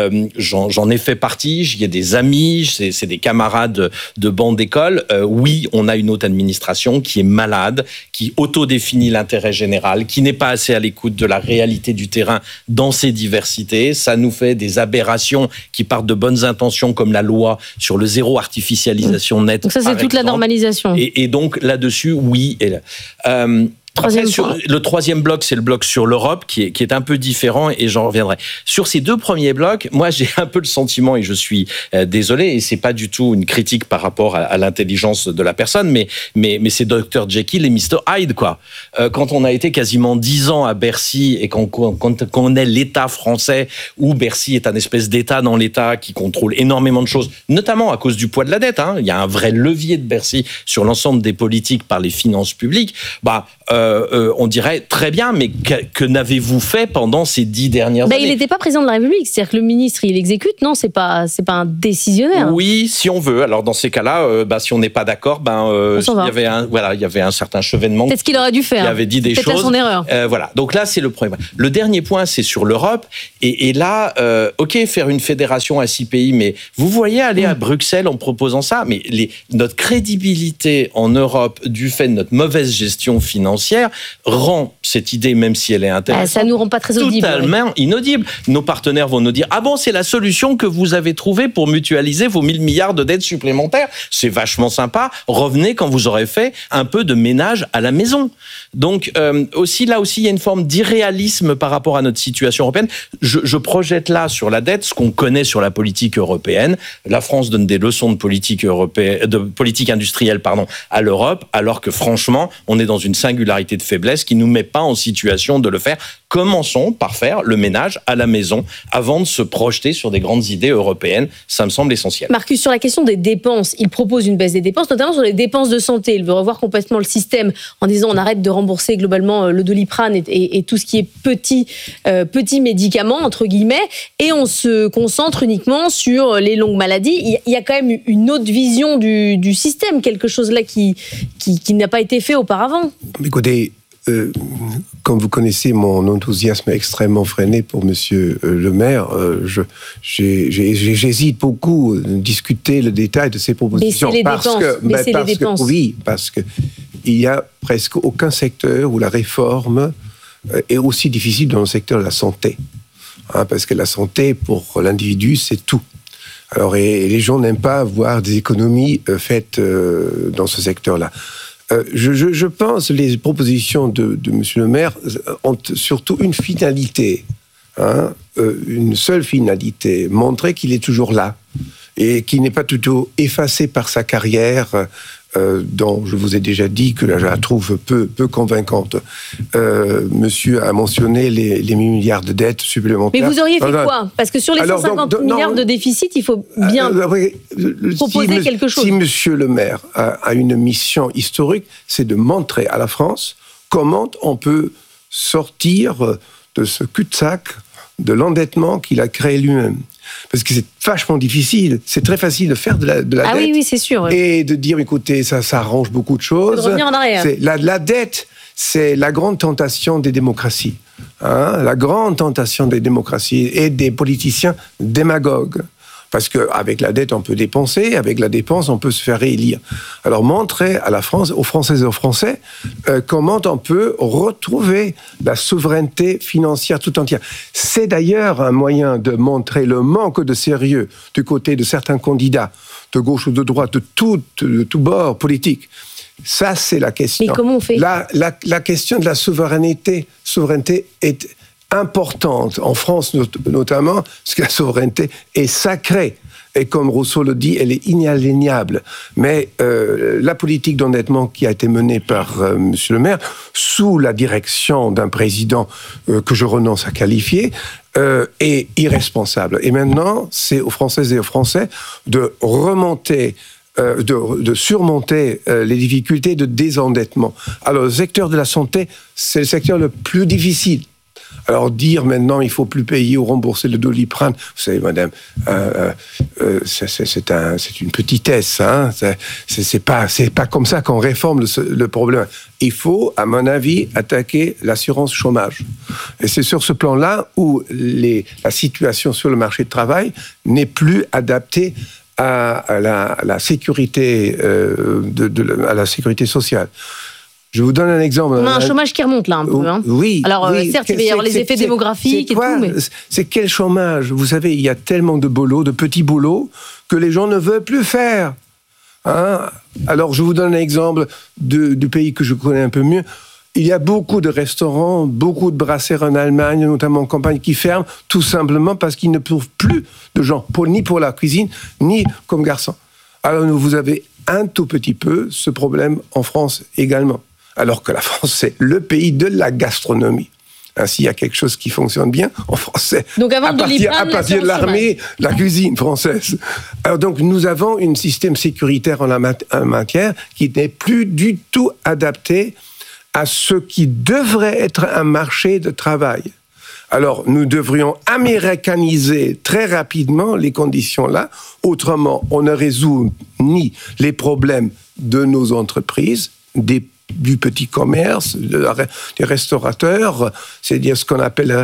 J'en ai fait partie, j'y ai des amis, c'est des camarades de banc d'école. Oui, on a une haute administration qui est malade, qui autodéfinit l'intérêt général, qui n'est pas assez à l'écoute de la réalité du terrain dans ses diversités. Ça nous fait des aberrations qui partent de bonnes intentions, comme la loi sur le zéro artificialisation nette.
Donc ça, c'est toute la normalisation.
Et donc, là-dessus, oui.
Troisième
Après,
point.
le troisième bloc, c'est le bloc sur l'Europe, qui est un peu différent, et j'en reviendrai. Sur ces deux premiers blocs, moi, j'ai un peu le sentiment, et je suis désolé, et c'est pas du tout une critique par rapport à l'intelligence de la personne, mais c'est Dr Jekyll et Mr Hyde, quoi. Quand on a été quasiment 10 ans à Bercy, et quand on est l'État français, où Bercy est un espèce d'État dans l'État qui contrôle énormément de choses, notamment à cause du poids de la dette, hein. Il y a un vrai levier de Bercy sur l'ensemble des politiques par les finances publiques. On dirait très bien, mais que n'avez-vous fait pendant ces 10 dernières années ?
Il n'était pas président de la République, c'est-à-dire que le ministre, il exécute, non, c'est pas un décisionnaire.
Oui, si on veut. Alors dans ces cas-là, si on n'est pas d'accord, il y avait un certain chevènement.
C'est ce qu'il aurait dû faire.
Il avait dit des choses.
Peut-être son erreur.
Voilà. Donc là, c'est le premier. Le dernier point, c'est sur l'Europe. Et là, faire une fédération à 6 pays, mais vous voyez aller à Bruxelles en proposant ça, mais notre crédibilité en Europe, du fait de notre mauvaise gestion financière, rend cette idée, même si elle est intéressante,
ça nous rend pas très audible.
Totalement inaudible. Nos partenaires vont nous dire « Ah bon, c'est la solution que vous avez trouvée pour mutualiser vos 1000 milliards de dettes supplémentaires. C'est vachement sympa. Revenez quand vous aurez fait un peu de ménage à la maison. » Donc, là aussi, il y a une forme d'irréalisme par rapport à notre situation européenne. Je projette là sur la dette ce qu'on connaît sur la politique européenne. La France donne des leçons de politique industrielle, à l'Europe, alors que franchement, on est dans une singularité de faiblesse qui ne nous met pas en situation de le faire. Commençons par faire le ménage à la maison avant de se projeter sur des grandes idées européennes. Ça me semble essentiel.
Marcus, sur la question des dépenses, il propose une baisse des dépenses, notamment sur les dépenses de santé. Il veut revoir complètement le système en disant on arrête de rembourser globalement le Doliprane et tout ce qui est petits médicaments, entre guillemets, et on se concentre uniquement sur les longues maladies. Il y a quand même une autre vision du système, quelque chose là qui n'a pas été fait auparavant.
Écoutez, comme vous connaissez mon enthousiasme extrêmement freiné pour Monsieur le maire, j'hésite beaucoup à discuter le détail de ces propositions.
Baisser les dépenses.
Oui, parce que il y a presque aucun secteur où la réforme est aussi difficile dans le secteur de la santé. Parce que la santé, pour l'individu, c'est tout. Alors, et les gens n'aiment pas voir des économies faites dans ce secteur-là. Je pense que les propositions de M. le maire ont surtout une finalité, une seule finalité, montrer qu'il est toujours là et qu'il n'est pas plutôt effacé par sa carrière, dont je vous ai déjà dit que je la trouve peu convaincante. Monsieur a mentionné les 1000 milliards de dettes supplémentaires.
Mais vous auriez fait quoi ? Parce que sur les 150 milliards de déficit, il faut bien proposer quelque chose.
Si Monsieur le maire a une mission historique, c'est de montrer à la France comment on peut sortir de ce cul-de-sac de l'endettement qu'il a créé lui-même. Parce que c'est vachement difficile. C'est très facile de faire de la dette.
Oui, c'est sûr.
Et de dire, écoutez, ça arrange beaucoup de choses.
De revenir en arrière.
La dette, c'est la grande tentation des démocraties. La grande tentation des démocraties et des politiciens démagogues. Parce qu'avec la dette, on peut dépenser, avec la dépense, on peut se faire réélire. Alors, montrer à la France, aux Françaises et aux Français, comment on peut retrouver la souveraineté financière tout entière. C'est d'ailleurs un moyen de montrer le manque de sérieux du côté de certains candidats, de gauche ou de droite, de tout bord politique. Ça, c'est la question.
Mais comment on fait ?
La question de la souveraineté est importante, en France notamment, parce que la souveraineté est sacrée. Et comme Rousseau le dit, elle est inaliénable. Mais la politique d'endettement qui a été menée par Monsieur le maire, sous la direction d'un président que je renonce à qualifier, est irresponsable. Et maintenant, c'est aux Françaises et aux Français de remonter de surmonter les difficultés de désendettement. Alors, le secteur de la santé, c'est le secteur le plus difficile. Alors, dire maintenant, il ne faut plus payer ou rembourser le Doliprane, vous savez, madame, c'est une petitesse. C'est pas comme ça qu'on réforme le problème. Il faut, à mon avis, attaquer l'assurance chômage. Et c'est sur ce plan-là où la situation sur le marché de travail n'est plus adaptée à la sécurité à la sécurité sociale. Je vous donne un exemple.
On a un chômage qui remonte là un peu.
Oui.
Alors certes, il va y avoir les effets démographiques et tout. Mais...
C'est quel chômage ? Vous savez, il y a tellement de boulots, de petits boulots, que les gens ne veulent plus faire. Alors je vous donne un exemple du pays que je connais un peu mieux. il y a beaucoup de restaurants, beaucoup de brasseries en Allemagne, notamment en campagne, qui ferment tout simplement parce qu'ils ne trouvent plus de gens, ni pour la cuisine, ni comme garçon. Alors vous avez un tout petit peu ce problème en France également. Alors que la France, c'est le pays de la gastronomie. Ainsi, il y a quelque chose qui fonctionne bien en français.
Donc avant
à partir de l'armée, la cuisine française. Alors donc, nous avons un système sécuritaire en la matière qui n'est plus du tout adapté à ce qui devrait être un marché de travail. Alors, nous devrions américaniser très rapidement les conditions là. Autrement, on ne résout ni les problèmes de nos entreprises, du petit commerce, des restaurateurs, c'est-à-dire ce qu'on appelle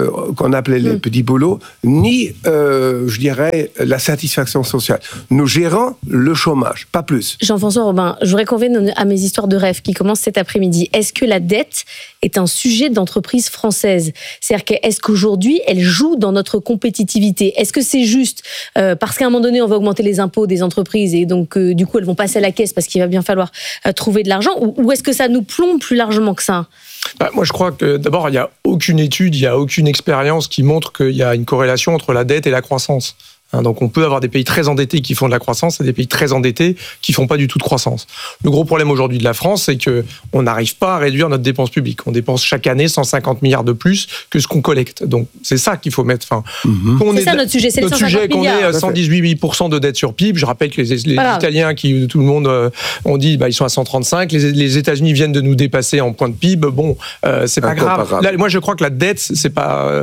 les petits boulots, ni, je dirais, la satisfaction sociale. Nous gérons le chômage, pas plus.
Jean-François Robin, je voudrais qu'on vienne à mes histoires de rêve qui commencent cet après-midi. Est-ce que la dette est un sujet d'entreprise française ? C'est-à-dire est-ce qu'aujourd'hui, elle joue dans notre compétitivité ? Est-ce que c'est juste parce qu'à un moment donné, on va augmenter les impôts des entreprises et donc, du coup, elles vont passer à la caisse parce qu'il va bien falloir trouver de l'argent ? Ou est-ce que ça nous plombe plus largement que ça ?
Moi, je crois que d'abord, il n'y a aucune étude, il n'y a aucune expérience qui montre qu'il y a une corrélation entre la dette et la croissance. Donc on peut avoir des pays très endettés qui font de la croissance et des pays très endettés qui font pas du tout de croissance. Le gros problème aujourd'hui de la France, c'est que on n'arrive pas à réduire notre dépense publique. On dépense chaque année 150 milliards de plus que ce qu'on collecte. Donc c'est ça qu'il faut mettre fin.
C'est ça notre sujet, c'est les 150 milliards.
Qu'on est 118% de dette sur PIB. Je rappelle que les Italiens, qui tout le monde ont dit, ils sont à 135. Les États-Unis viennent de nous dépasser en point de PIB. Bon, c'est pas grave. Là, moi, je crois que la dette, c'est pas.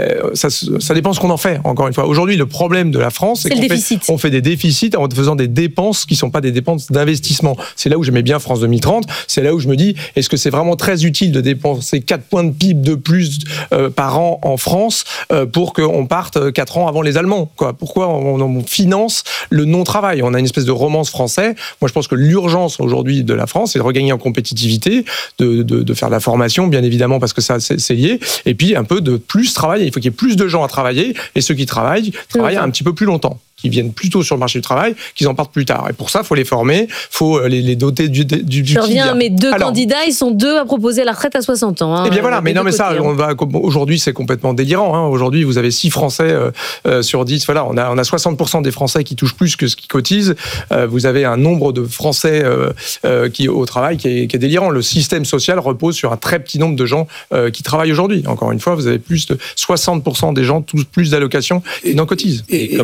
Ça dépend ce qu'on en fait. Encore une fois, aujourd'hui, le problème de la France, c'est qu'on fait des déficits en faisant des dépenses qui ne sont pas des dépenses d'investissement. C'est là où j'aimais bien France 2030. C'est là où je me dis, est-ce que c'est vraiment très utile de dépenser 4 points de PIB de plus par an en France pour qu'on parte 4 ans avant les Allemands, quoi ? Pourquoi on finance le non-travail ? On a une espèce de romance français. Moi, je pense que l'urgence aujourd'hui de la France, c'est de regagner en compétitivité, de faire de la formation, bien évidemment, parce que ça, c'est lié, et puis un peu de plus travailler. Il faut qu'il y ait plus de gens à travailler, et ceux qui travaillent un petit peu plus longtemps, qui viennent plutôt sur le marché du travail, qu'ils en partent plus tard. Et pour ça, il faut les former, il faut les doter du
Je reviens à mes deux candidats, ils sont 2 à proposer la retraite à 60 ans.
Eh bien voilà, mais non, mais ça, aujourd'hui, c'est complètement délirant. Aujourd'hui, vous avez 6 Français sur 10. Voilà, on a 60% des Français qui touchent plus que ce qu'ils cotisent. Vous avez un nombre de Français qui au travail qui est délirant. Le système social repose sur un très petit nombre de gens qui travaillent aujourd'hui. Encore une fois, vous avez plus de 60% des gens touchent plus d'allocations et n'en cotisent.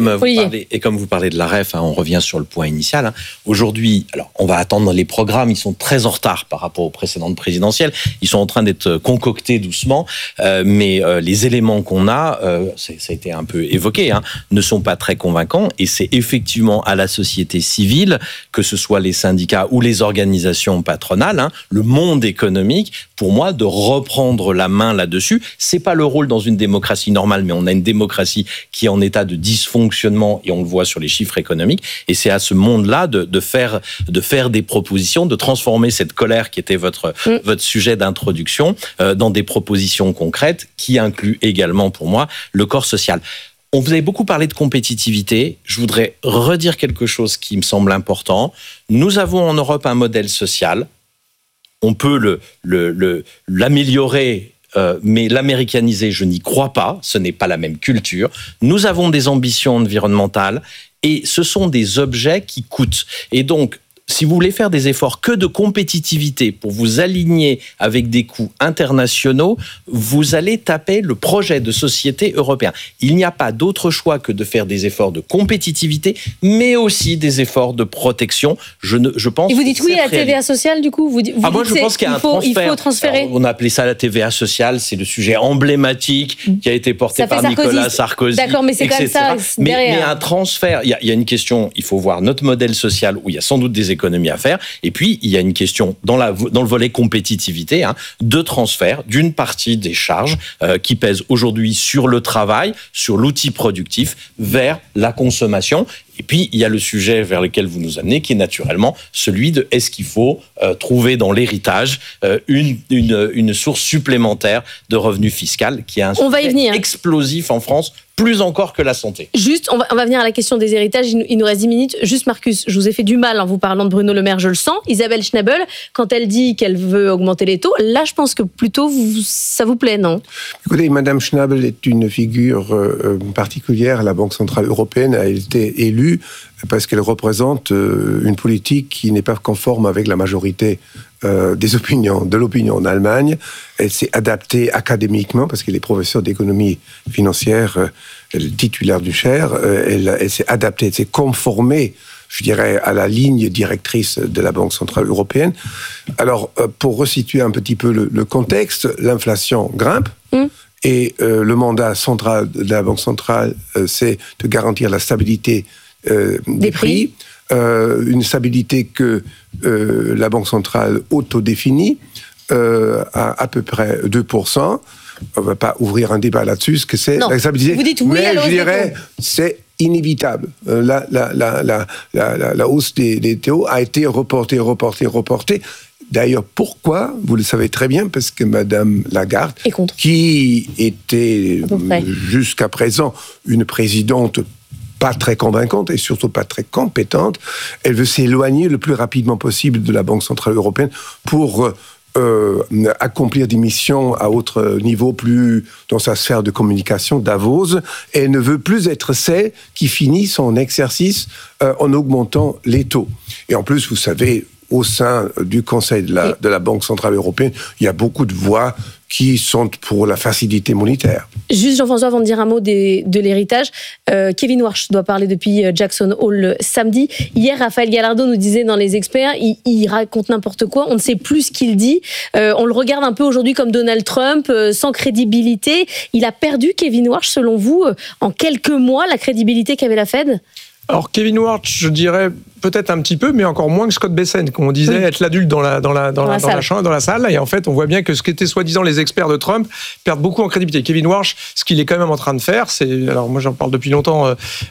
Et comme vous parlez de la REF, on revient sur le point initial. Aujourd'hui, alors on va attendre les programmes, ils sont très en retard par rapport aux précédentes présidentielles. Ils sont en train d'être concoctés doucement, mais les éléments qu'on a, ça a été un peu évoqué, ne sont pas très convaincants. Et c'est effectivement à la société civile, que ce soit les syndicats ou les organisations patronales, le monde économique, pour moi, de reprendre la main là-dessus. C'est pas le rôle dans une démocratie normale, mais on a une démocratie qui est en état de dysfonctionnement, et on le voit sur les chiffres économiques, et c'est à ce monde-là de faire des propositions, de transformer cette colère qui était votre sujet d'introduction dans des propositions concrètes qui incluent également, pour moi, le corps social. On vous avait beaucoup parlé de compétitivité. Je voudrais redire quelque chose qui me semble important. Nous avons en Europe un modèle social. On peut l'améliorer, mais l'américaniser, je n'y crois pas. Ce n'est pas la même culture. Nous avons des ambitions environnementales et ce sont des objets qui coûtent. Et donc, si vous voulez faire des efforts que de compétitivité pour vous aligner avec des coûts internationaux, vous allez taper le projet de société européen. Il n'y a pas d'autre choix que de faire des efforts de compétitivité, mais aussi des efforts de protection. Je pense.
Et vous dites oui à la TVA sociale, du coup vous dites
moi, je pense qu'il y a un transfert.
Il faut transférer.
Alors, on a appelé ça la TVA sociale. C'est le sujet emblématique qui a été porté par Nicolas Sarkozy.
D'accord, mais c'est quand même ça derrière.
Mais un transfert, il y a une question. Il faut voir notre modèle social où il y a sans doute des économies à faire. Et puis, il y a une question dans le volet compétitivité, de transfert d'une partie des charges qui pèsent aujourd'hui sur le travail, sur l'outil productif, vers la consommation. Et puis, il y a le sujet vers lequel vous nous amenez, qui est naturellement celui de est-ce qu'il faut trouver dans l'héritage une source supplémentaire de revenus fiscal, qui est un sujet explosif en France, plus encore que la santé.
Juste, on va venir à la question des héritages. Il nous reste 10 minutes. Juste, Marcus, je vous ai fait du mal en vous parlant de Bruno Le Maire, je le sens. Isabelle Schnabel, quand elle dit qu'elle veut augmenter les taux, là, je pense que plutôt, ça vous plaît, non?
Écoutez, Madame Schnabel est une figure particulière à la Banque Centrale Européenne. Elle a été élue parce qu'elle représente une politique qui n'est pas conforme avec la majorité de l'opinion en Allemagne. Elle s'est adaptée académiquement parce qu'elle est professeure d'économie financière, elle est titulaire du chaire. Elle s'est adaptée, elle s'est conformée, je dirais, à la ligne directrice de la Banque Centrale Européenne. Alors, pour resituer un petit peu le contexte, l'inflation grimpe. Et le mandat central de la Banque Centrale, c'est de garantir la stabilité des prix. Une stabilité que la Banque centrale autodéfinit à peu près 2%. On ne va pas ouvrir un débat là-dessus, ce que c'est la stabilité.
Vous dites oui,
mais je dirais, c'est inévitable. La hausse des taux a été reportée. D'ailleurs, pourquoi? Vous le savez très bien, parce que Madame Lagarde, qui était jusqu'à présent une présidente pas très convaincante et surtout pas très compétente, elle veut s'éloigner le plus rapidement possible de la Banque Centrale Européenne pour accomplir des missions à autre niveau, plus dans sa sphère de communication, Davos. Et elle ne veut plus être celle qui finit son exercice en augmentant les taux. Et en plus, vous savez, au sein du Conseil de la Banque Centrale Européenne, il y a beaucoup de voix qui sont pour la facilité monétaire.
Juste, Jean-François, avant de dire un mot de l'héritage, Kevin Warsh doit parler depuis Jackson Hole samedi. Hier, Raphaël Gallardo nous disait dans Les Experts, il raconte n'importe quoi, on ne sait plus ce qu'il dit. On le regarde un peu aujourd'hui comme Donald Trump, sans crédibilité. Il a perdu, Kevin Warsh, selon vous, en quelques mois, la crédibilité qu'avait la Fed?
Alors, Kevin Warsh, je dirais peut-être un petit peu, mais encore moins que Scott Bessent, qu'on disait être l'adulte dans la salle. Et en fait, on voit bien que ce qu'étaient soi-disant les experts de Trump perdent beaucoup en crédibilité. Kevin Warsh, ce qu'il est quand même en train de faire, alors moi j'en parle depuis longtemps,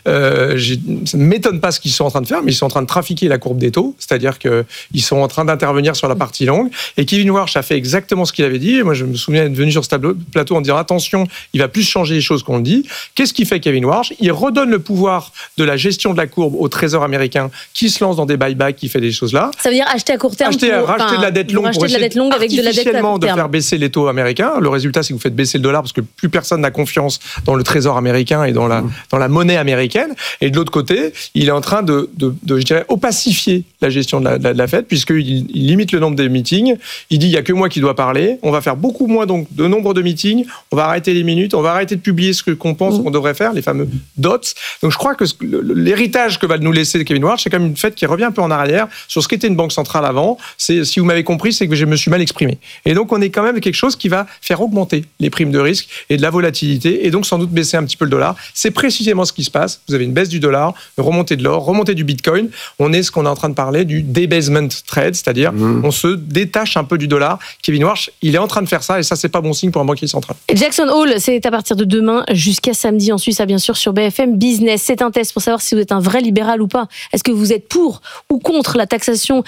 ça ne m'étonne pas ce qu'ils sont en train de faire, mais ils sont en train de trafiquer la courbe des taux, c'est-à-dire qu'ils sont en train d'intervenir sur la partie longue. Et Kevin Warsh a fait exactement ce qu'il avait dit. Et moi, je me souviens être venu sur ce plateau en disant attention, il va plus changer les choses qu'on le dit. Qu'est-ce qu'il fait, Kevin Warsh? Il redonne le pouvoir de la gestion de la courbe au Trésor américain, qui se lance dans des buybacks, qui fait des choses là.
Ça veut dire acheter à court terme,
racheter de la dette longue
avec de la dette à court terme.
De faire baisser les taux américains. Le résultat, c'est que vous faites baisser le dollar parce que plus personne n'a confiance dans le Trésor américain et dans la monnaie américaine. Et de l'autre côté, il est en train de je dirais, opacifier la gestion de la Fed, puisqu'il limite le nombre de meetings. Il dit il y a que moi qui dois parler. On va faire beaucoup moins donc de nombre de meetings. On va arrêter les minutes. On va arrêter de publier ce qu'on pense qu'on devrait faire, les fameux dots. Donc je crois que l'héritage que va nous laisser Kevin Warsh, c'est quand même une Fed qui revient un peu en arrière sur ce qu'était une banque centrale avant. Si vous m'avez compris, c'est que je me suis mal exprimé. Et donc, on est quand même quelque chose qui va faire augmenter les primes de risque et de la volatilité, et donc sans doute baisser un petit peu le dollar. C'est précisément ce qui se passe. Vous avez une baisse du dollar, une remontée de l'or, remontée du bitcoin. On est ce qu'on est en train de parler du debasement trade, c'est-à-dire on se détache un peu du dollar. Kevin Warsh, il est en train de faire ça, et ça, c'est pas bon signe pour un banquier central.
Jackson Hole, c'est à partir de demain jusqu'à samedi en Suisse, bien sûr, sur BFM Business. C'est un test pour savoir si vous êtes un vrai libéral ou pas. Est-ce que vous êtes pour ou contre la taxation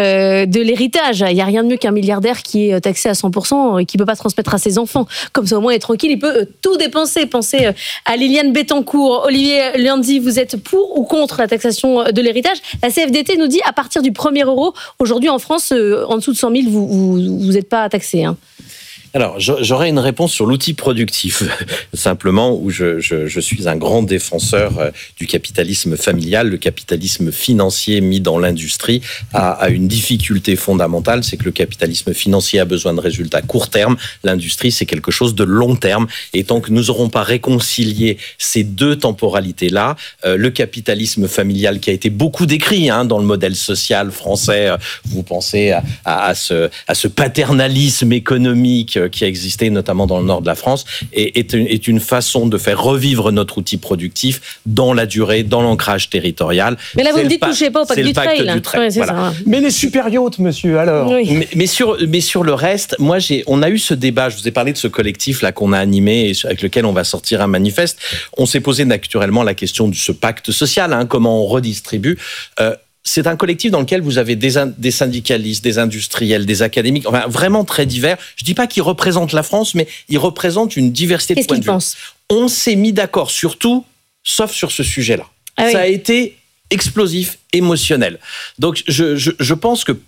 de l'héritage? Il n'y a rien de mieux qu'un milliardaire qui est taxé à 100% et qui ne peut pas transmettre à ses enfants. Comme ça, au moins, il est tranquille, il peut tout dépenser. Pensez à Liliane Bettencourt. Olivier Lundi, vous êtes pour ou contre la taxation de l'héritage? La CFDT nous dit à partir du 1er euro, aujourd'hui en France, en dessous de 100 000, vous n'êtes pas taxé.
Alors, j'aurais une réponse sur l'outil productif, simplement, où je suis un grand défenseur du capitalisme familial. Le capitalisme financier mis dans l'industrie a une difficulté fondamentale, c'est que le capitalisme financier a besoin de résultats court terme. L'industrie, c'est quelque chose de long terme. Et tant que nous n'aurons pas réconcilié ces deux temporalités-là, le capitalisme familial qui a été beaucoup décrit dans le modèle social français, vous pensez à ce paternalisme économique historique qui a existé notamment dans le nord de la France est une façon de faire revivre notre outil productif dans la durée, dans l'ancrage territorial.
Mais là, vous me dites, touchez pas au pacte du trail.
Ouais,
voilà.
Ça.
Mais les super yachts, monsieur, alors.
Oui.
Mais sur le reste, on a eu ce débat. Je vous ai parlé de ce collectif là qu'on a animé et avec lequel on va sortir un manifeste. On s'est posé naturellement la question de ce pacte social, comment on redistribue. C'est un collectif dans lequel vous avez des syndicalistes, des industriels, des académiques, enfin vraiment très divers. Je dis pas qu'ils représentent la France, mais ils représentent une diversité de points de vue.
Qu'est-ce qu'ils pensent ?
On s'est mis d'accord sur tout, sauf sur ce sujet-là.
Ah oui.
Ça a été explosif, émotionnel. Donc je pense que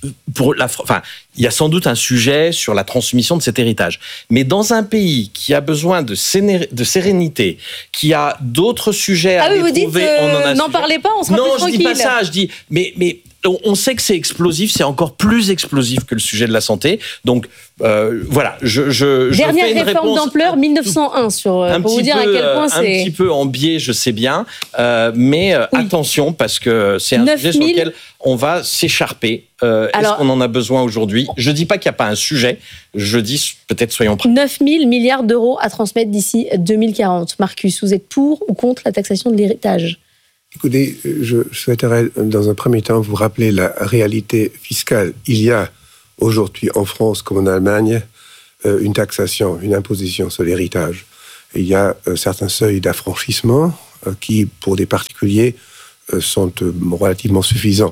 il y a sans doute un sujet sur la transmission de cet héritage. Mais dans un pays qui a besoin de sérénité, qui a d'autres sujets à trouver,
vous dites, n'en parlez pas, on sera plus tranquille.
Non, je dis pas ça. Je dis, mais on sait que c'est explosif, c'est encore plus explosif que le sujet de la santé. Donc voilà,
dernière
fais une
réforme d'ampleur 1901 pour vous dire à quel point c'est
un petit peu en biais, je sais bien, mais attention parce que c'est un sujet sur lequel on va s'écharper. Est-ce qu'on en a besoin aujourd'hui ? Je dis pas qu'il n'y a pas un sujet, je dis peut-être soyons prêts.
9 000 milliards d'euros à transmettre d'ici 2040. Marcus, vous êtes pour ou contre la taxation de l'héritage ?
Écoutez, je souhaiterais dans un premier temps vous rappeler la réalité fiscale. Il y a aujourd'hui en France comme en Allemagne une taxation, une imposition sur l'héritage. Il y a certains seuils d'affranchissement qui, pour des particuliers, sont relativement suffisants.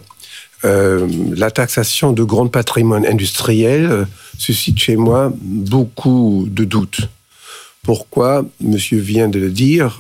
La taxation de grands patrimoines industriels suscite chez moi beaucoup de doutes. Pourquoi ? Monsieur vient de le dire.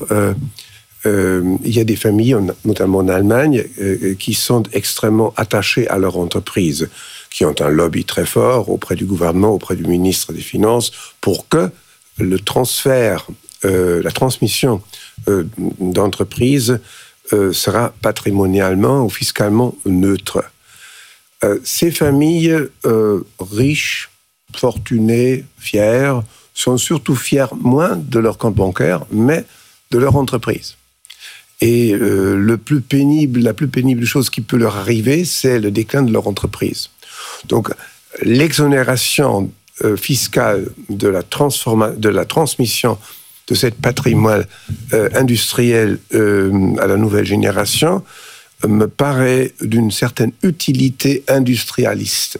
Il y a des familles, notamment en Allemagne, qui sont extrêmement attachées à leur entreprise, qui ont un lobby très fort auprès du gouvernement, auprès du ministre des Finances, pour que le transfert, la transmission d'entreprise sera patrimonialement ou fiscalement neutre. Ces familles riches, fortunées, fières, sont surtout fières moins de leur compte bancaire, mais de leur entreprise. Et la plus pénible chose qui peut leur arriver, c'est le déclin de leur entreprise. Donc, l'exonération fiscale de la transmission de cette patrimoine industriel à la nouvelle génération me paraît d'une certaine utilité industrialiste.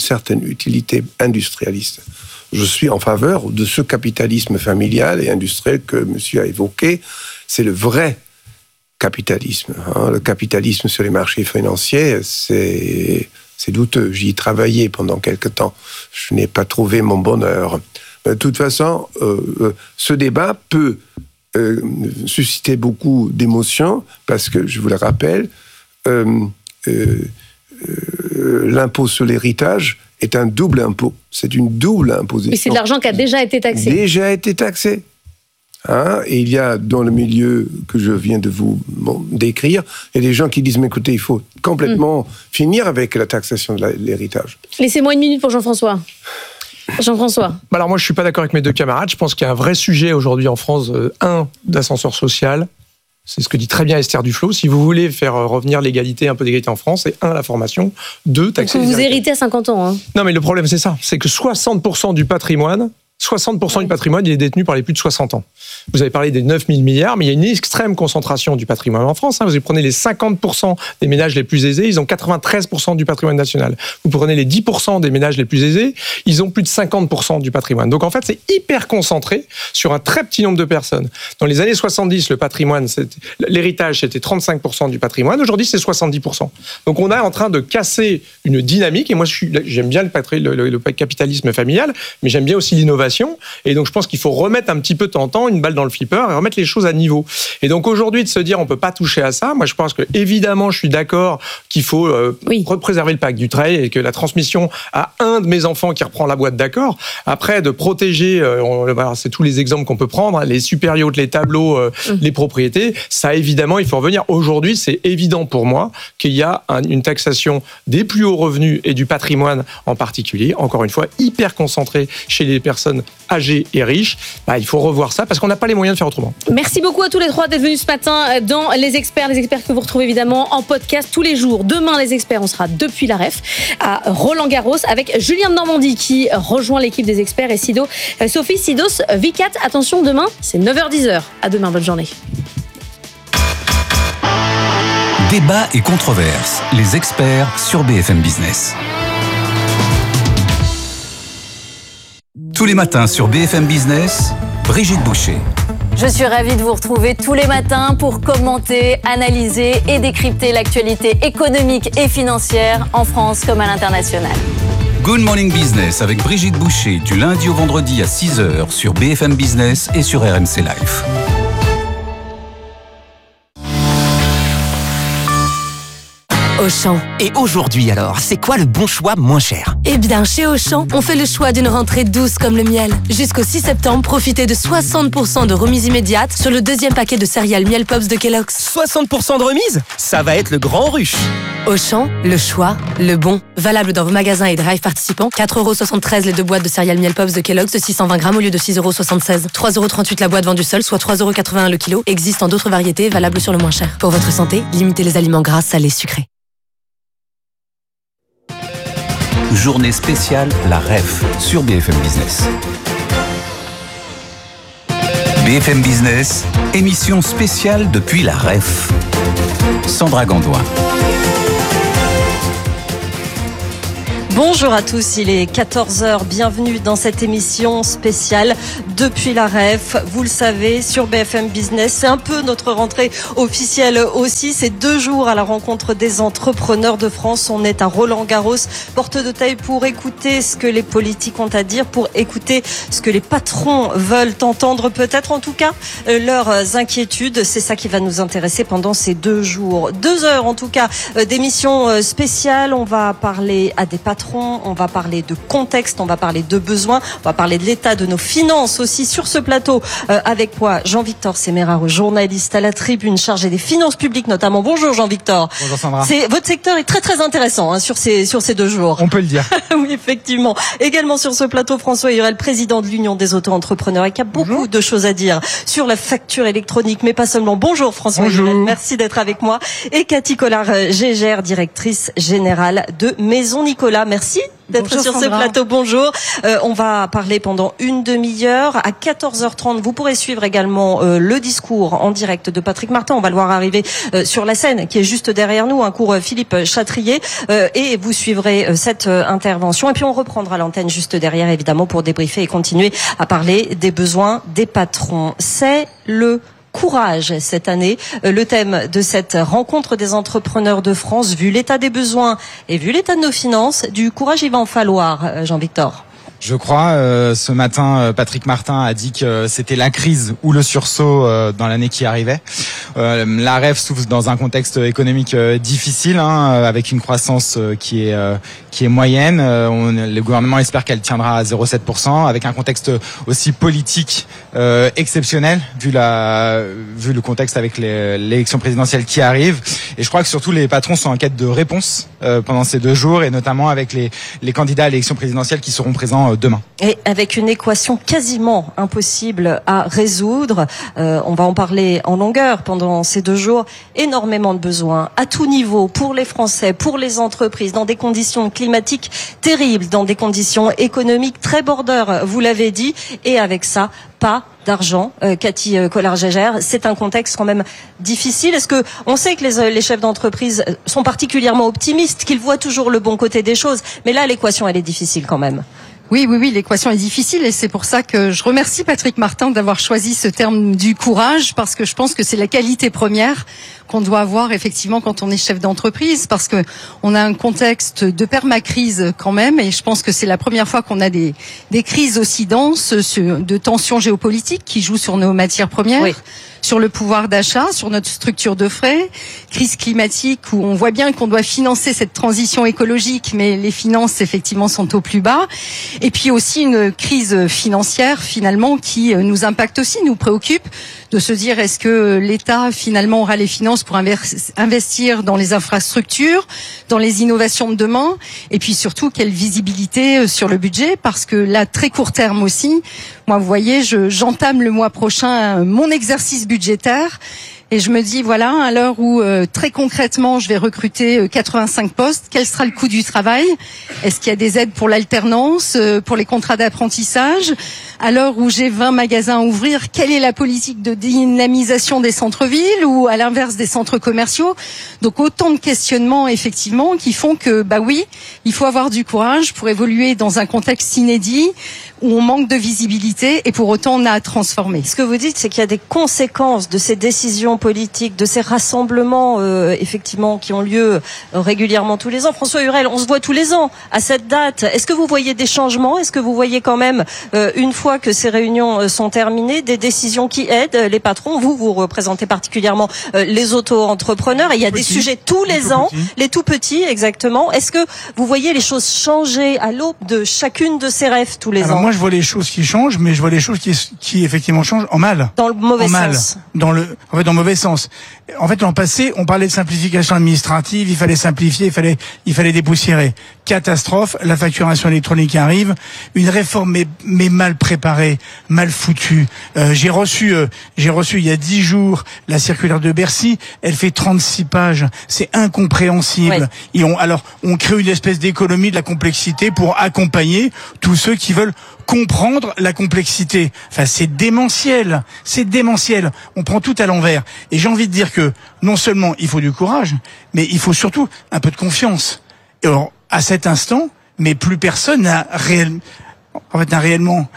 Je suis en faveur de ce capitalisme familial et industriel que monsieur a évoqué. C'est le vrai capitalisme. Le capitalisme sur les marchés financiers, c'est douteux. J'y ai travaillé pendant quelque temps. Je n'ai pas trouvé mon bonheur. De toute façon, ce débat peut susciter beaucoup d'émotions parce que, je vous le rappelle, l'impôt sur l'héritage est un double impôt. C'est une double imposition.
Mais c'est de l'argent qui a déjà été taxé. Et il y a dans le milieu que je viens de vous décrire, il y a des gens qui disent, mais écoutez, il faut complètement finir avec la taxation de l'héritage. Laissez-moi une minute pour Jean-François. Jean-François.
Alors moi, je ne suis pas d'accord avec mes deux camarades. Je pense qu'il y a un vrai sujet aujourd'hui en France, d'ascenseur social. C'est ce que dit très bien Esther Duflo. Si vous voulez faire revenir l'égalité, un peu d'égalité en France, c'est 1, la formation, 2, taxer les
vous
héritages.
héritez à 50 ans. Hein.
Non, mais le problème, c'est ça. C'est que 60% du patrimoine, du patrimoine, il est détenu par les plus de 60 ans. Vous avez parlé des 9 000 milliards, mais il y a une extrême concentration du patrimoine en France. Vous prenez les 50% des ménages les plus aisés, ils ont 93% du patrimoine national. Vous prenez les 10% des ménages les plus aisés, ils ont plus de 50% du patrimoine. Donc en fait, c'est hyper concentré sur un très petit nombre de personnes. Dans les années 70, l'héritage, c'était 35% du patrimoine. Aujourd'hui, c'est 70%. Donc on est en train de casser une dynamique. Et moi, j'aime bien le capitalisme familial, mais j'aime bien aussi l'innovation. Et donc, je pense qu'il faut remettre un petit peu de temps en temps une balle dans le flipper et remettre les choses à niveau. Et donc, aujourd'hui, de se dire on ne peut pas toucher à ça, moi, je pense que, évidemment, je suis d'accord qu'il faut préserver le pacte du trail et que la transmission à un de mes enfants qui reprend la boîte, d'accord. Après, de protéger, c'est tous les exemples qu'on peut prendre, les super yachts, les tableaux, les propriétés, ça, évidemment, il faut revenir. Aujourd'hui, c'est évident pour moi qu'il y a une taxation des plus hauts revenus et du patrimoine en particulier, encore une fois, hyper concentrée chez les personnes personnes âgées et riches. Il faut revoir ça parce qu'on n'a pas les moyens de faire autrement.
Merci beaucoup à tous les trois d'être venus ce matin dans Les Experts que vous retrouvez évidemment en podcast tous les jours. Demain, Les Experts, on sera depuis la REF à Roland-Garros avec Julien de Normandie qui rejoint l'équipe des Experts et Sophie Sidos Vicat. Attention, demain, c'est 9h-10h. À demain, bonne journée.
Débat et controverses. Les Experts sur BFM Business. Tous les matins sur BFM Business, Brigitte Boucher.
Je suis ravie de vous retrouver tous les matins pour commenter, analyser et décrypter l'actualité économique et financière en France comme à l'international.
Good Morning Business avec Brigitte Boucher du lundi au vendredi à 6h sur BFM Business et sur RMC Live.
Auchan. Et aujourd'hui alors, c'est quoi le bon choix moins cher? Eh bien, chez Auchan, on fait le choix d'une rentrée douce comme le miel. Jusqu'au 6 septembre, profitez de 60% de remise immédiate sur le deuxième paquet de céréales Miel Pops de Kellogg's. 60% de remise? Ça va être le grand rush. Auchan, le choix, le bon. Valable dans vos magasins et drive participants. 4,73€ les 2 boîtes de céréales Miel Pops de Kellogg's de 620 grammes au lieu de 6,76€. 3,38€ la boîte vendue seule, soit 3,81€ le kilo. Existe en d'autres variétés, valables sur le moins cher. Pour votre santé, limitez les aliments gras, salés, sucrés.
Journée spéciale La REF sur BFM Business. BFM Business, émission spéciale depuis la REF. Sandra Gandoin.
Bonjour à tous, il est 14h, bienvenue dans cette émission spéciale depuis la REF. Vous le savez, sur BFM Business, c'est un peu notre rentrée officielle aussi. C'est 2 jours à la rencontre des entrepreneurs de France. On est à Roland-Garros, porte de taille pour écouter ce que les politiques ont à dire, pour écouter ce que les patrons veulent entendre, peut-être en tout cas leurs inquiétudes. C'est ça qui va nous intéresser pendant ces 2 jours. 2 heures en tout cas d'émission spéciale. On va parler à des patrons. On va parler de contexte, on va parler de besoins, on va parler de l'état de nos finances aussi sur ce plateau. Avec moi, Jean-Victor Semeraro, journaliste à la Tribune, chargé des finances publiques notamment. Bonjour Jean-Victor.
Bonjour Sandra.
Votre secteur est très très intéressant sur ces 2 jours.
On peut le dire.
Oui, effectivement. Également sur ce plateau, François Hurel, président de l'Union des auto-entrepreneurs et qui a beaucoup de choses à dire sur la facture électronique, mais pas seulement. Bonjour François Hurel, merci d'être avec moi. Et Cathy Collard-Gégère, directrice générale de Maison Nicolas. Merci d'être sur ce plateau. Bonjour. On va parler pendant une demi-heure. À 14h30, vous pourrez suivre également le discours en direct de Patrick Martin. On va le voir arriver sur la scène qui est juste derrière nous, un cours Philippe Chatrier. Et vous suivrez cette intervention. Et puis on reprendra l'antenne juste derrière, évidemment, pour débriefer et continuer à parler des besoins des patrons. C'est le courage cette année, le thème de cette rencontre des entrepreneurs de France. Vu l'état des besoins et vu l'état de nos finances, du courage il va en falloir, Jean-Victor.
Je crois, ce matin, Patrick Martin a dit que c'était la crise ou le sursaut dans l'année qui arrivait. La REF souffre dans un contexte économique difficile, avec une croissance qui est moyenne. Le gouvernement espère qu'elle tiendra à 0,7%, avec un contexte aussi politique exceptionnel, vu le contexte avec l'élection présidentielle qui arrive. Et je crois que surtout les patrons sont en quête de réponse pendant ces 2 jours, et notamment avec les candidats à l'élection présidentielle qui seront présents demain. Et
avec une équation quasiment impossible à résoudre, on va en parler en longueur pendant ces 2 jours. Énormément de besoins à tout niveau pour les Français, pour les entreprises, dans des conditions climatiques terribles, dans des conditions économiques très border, vous l'avez dit, et avec ça, pas d'argent. Cathy Collard-Gégère, c'est un contexte quand même difficile. Est-ce que on sait que les chefs d'entreprise sont particulièrement optimistes, qu'ils voient toujours le bon côté des choses, mais là l'équation elle est difficile quand même.
Oui, l'équation est difficile et c'est pour ça que je remercie Patrick Martin d'avoir choisi ce terme du courage, parce que je pense que c'est la qualité première qu'on doit avoir effectivement quand on est chef d'entreprise, parce que on a un contexte de permacrise quand même, et je pense que c'est la première fois qu'on a des crises aussi denses, de tensions géopolitiques qui jouent sur nos matières premières. Oui. sur le pouvoir d'achat, sur notre structure de frais, crise climatique où on voit bien qu'on doit financer cette transition écologique, mais les finances effectivement sont au plus bas, et puis aussi une crise financière finalement qui nous impacte aussi, nous préoccupe, de se dire est-ce que l'État finalement aura les finances pour investir dans les infrastructures, dans les innovations de demain, et puis surtout quelle visibilité sur le budget, parce que là très court terme aussi, moi vous voyez j'entame le mois prochain mon exercice budgétaire. Et je me dis, voilà, à l'heure où très concrètement, je vais recruter 85 postes, quel sera le coût du travail? Est-ce qu'il y a des aides pour l'alternance, pour les contrats d'apprentissage? À l'heure où j'ai 20 magasins à ouvrir, quelle est la politique de dynamisation des centres-villes ou à l'inverse des centres commerciaux? Donc autant de questionnements effectivement qui font que, bah oui, il faut avoir du courage pour évoluer dans un contexte inédit où on manque de visibilité et pour autant on a à transformer.
Ce que vous dites, c'est qu'il y a des conséquences de ces décisions politiques, de ces rassemblements effectivement qui ont lieu régulièrement tous les ans. François Hurel, on se voit tous les ans à cette date. Est-ce que vous voyez des changements? Est-ce que vous voyez quand même, une fois que ces réunions sont terminées, des décisions qui aident les patrons? Vous représentez particulièrement les auto-entrepreneurs et il y a des sujets tous les ans, les tout petits exactement. Est-ce que vous voyez les choses changer à l'aube de chacune de ces rêves tous les ans?
Moi, je vois les choses qui changent, mais je vois les choses qui effectivement changent en mal.
Dans le mauvais sens.
Dans le mauvais sens. En fait, l'an passé, on parlait de simplification administrative, il fallait simplifier, il fallait dépoussiérer. Catastrophe, la facturation électronique arrive, une réforme mais mal préparée, mal foutue. J'ai reçu il y a 10 jours la circulaire de Bercy, elle fait 36 pages, c'est incompréhensible. Oui. On crée une espèce d'économie de la complexité pour accompagner tous ceux qui veulent comprendre la complexité. Enfin, c'est démentiel. On prend tout à l'envers. Et j'ai envie de dire que non seulement il faut du courage, mais il faut surtout un peu de confiance. Et alors, à cet instant, mais plus personne n'a réellement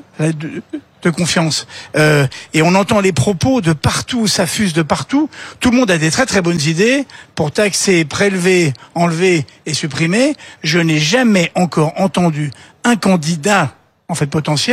de confiance. Et on entend les propos de partout, ça fuse de partout. Tout le monde a des très très bonnes idées pour taxer, prélever, enlever et supprimer. Je n'ai jamais encore entendu un candidat, en fait potentiel,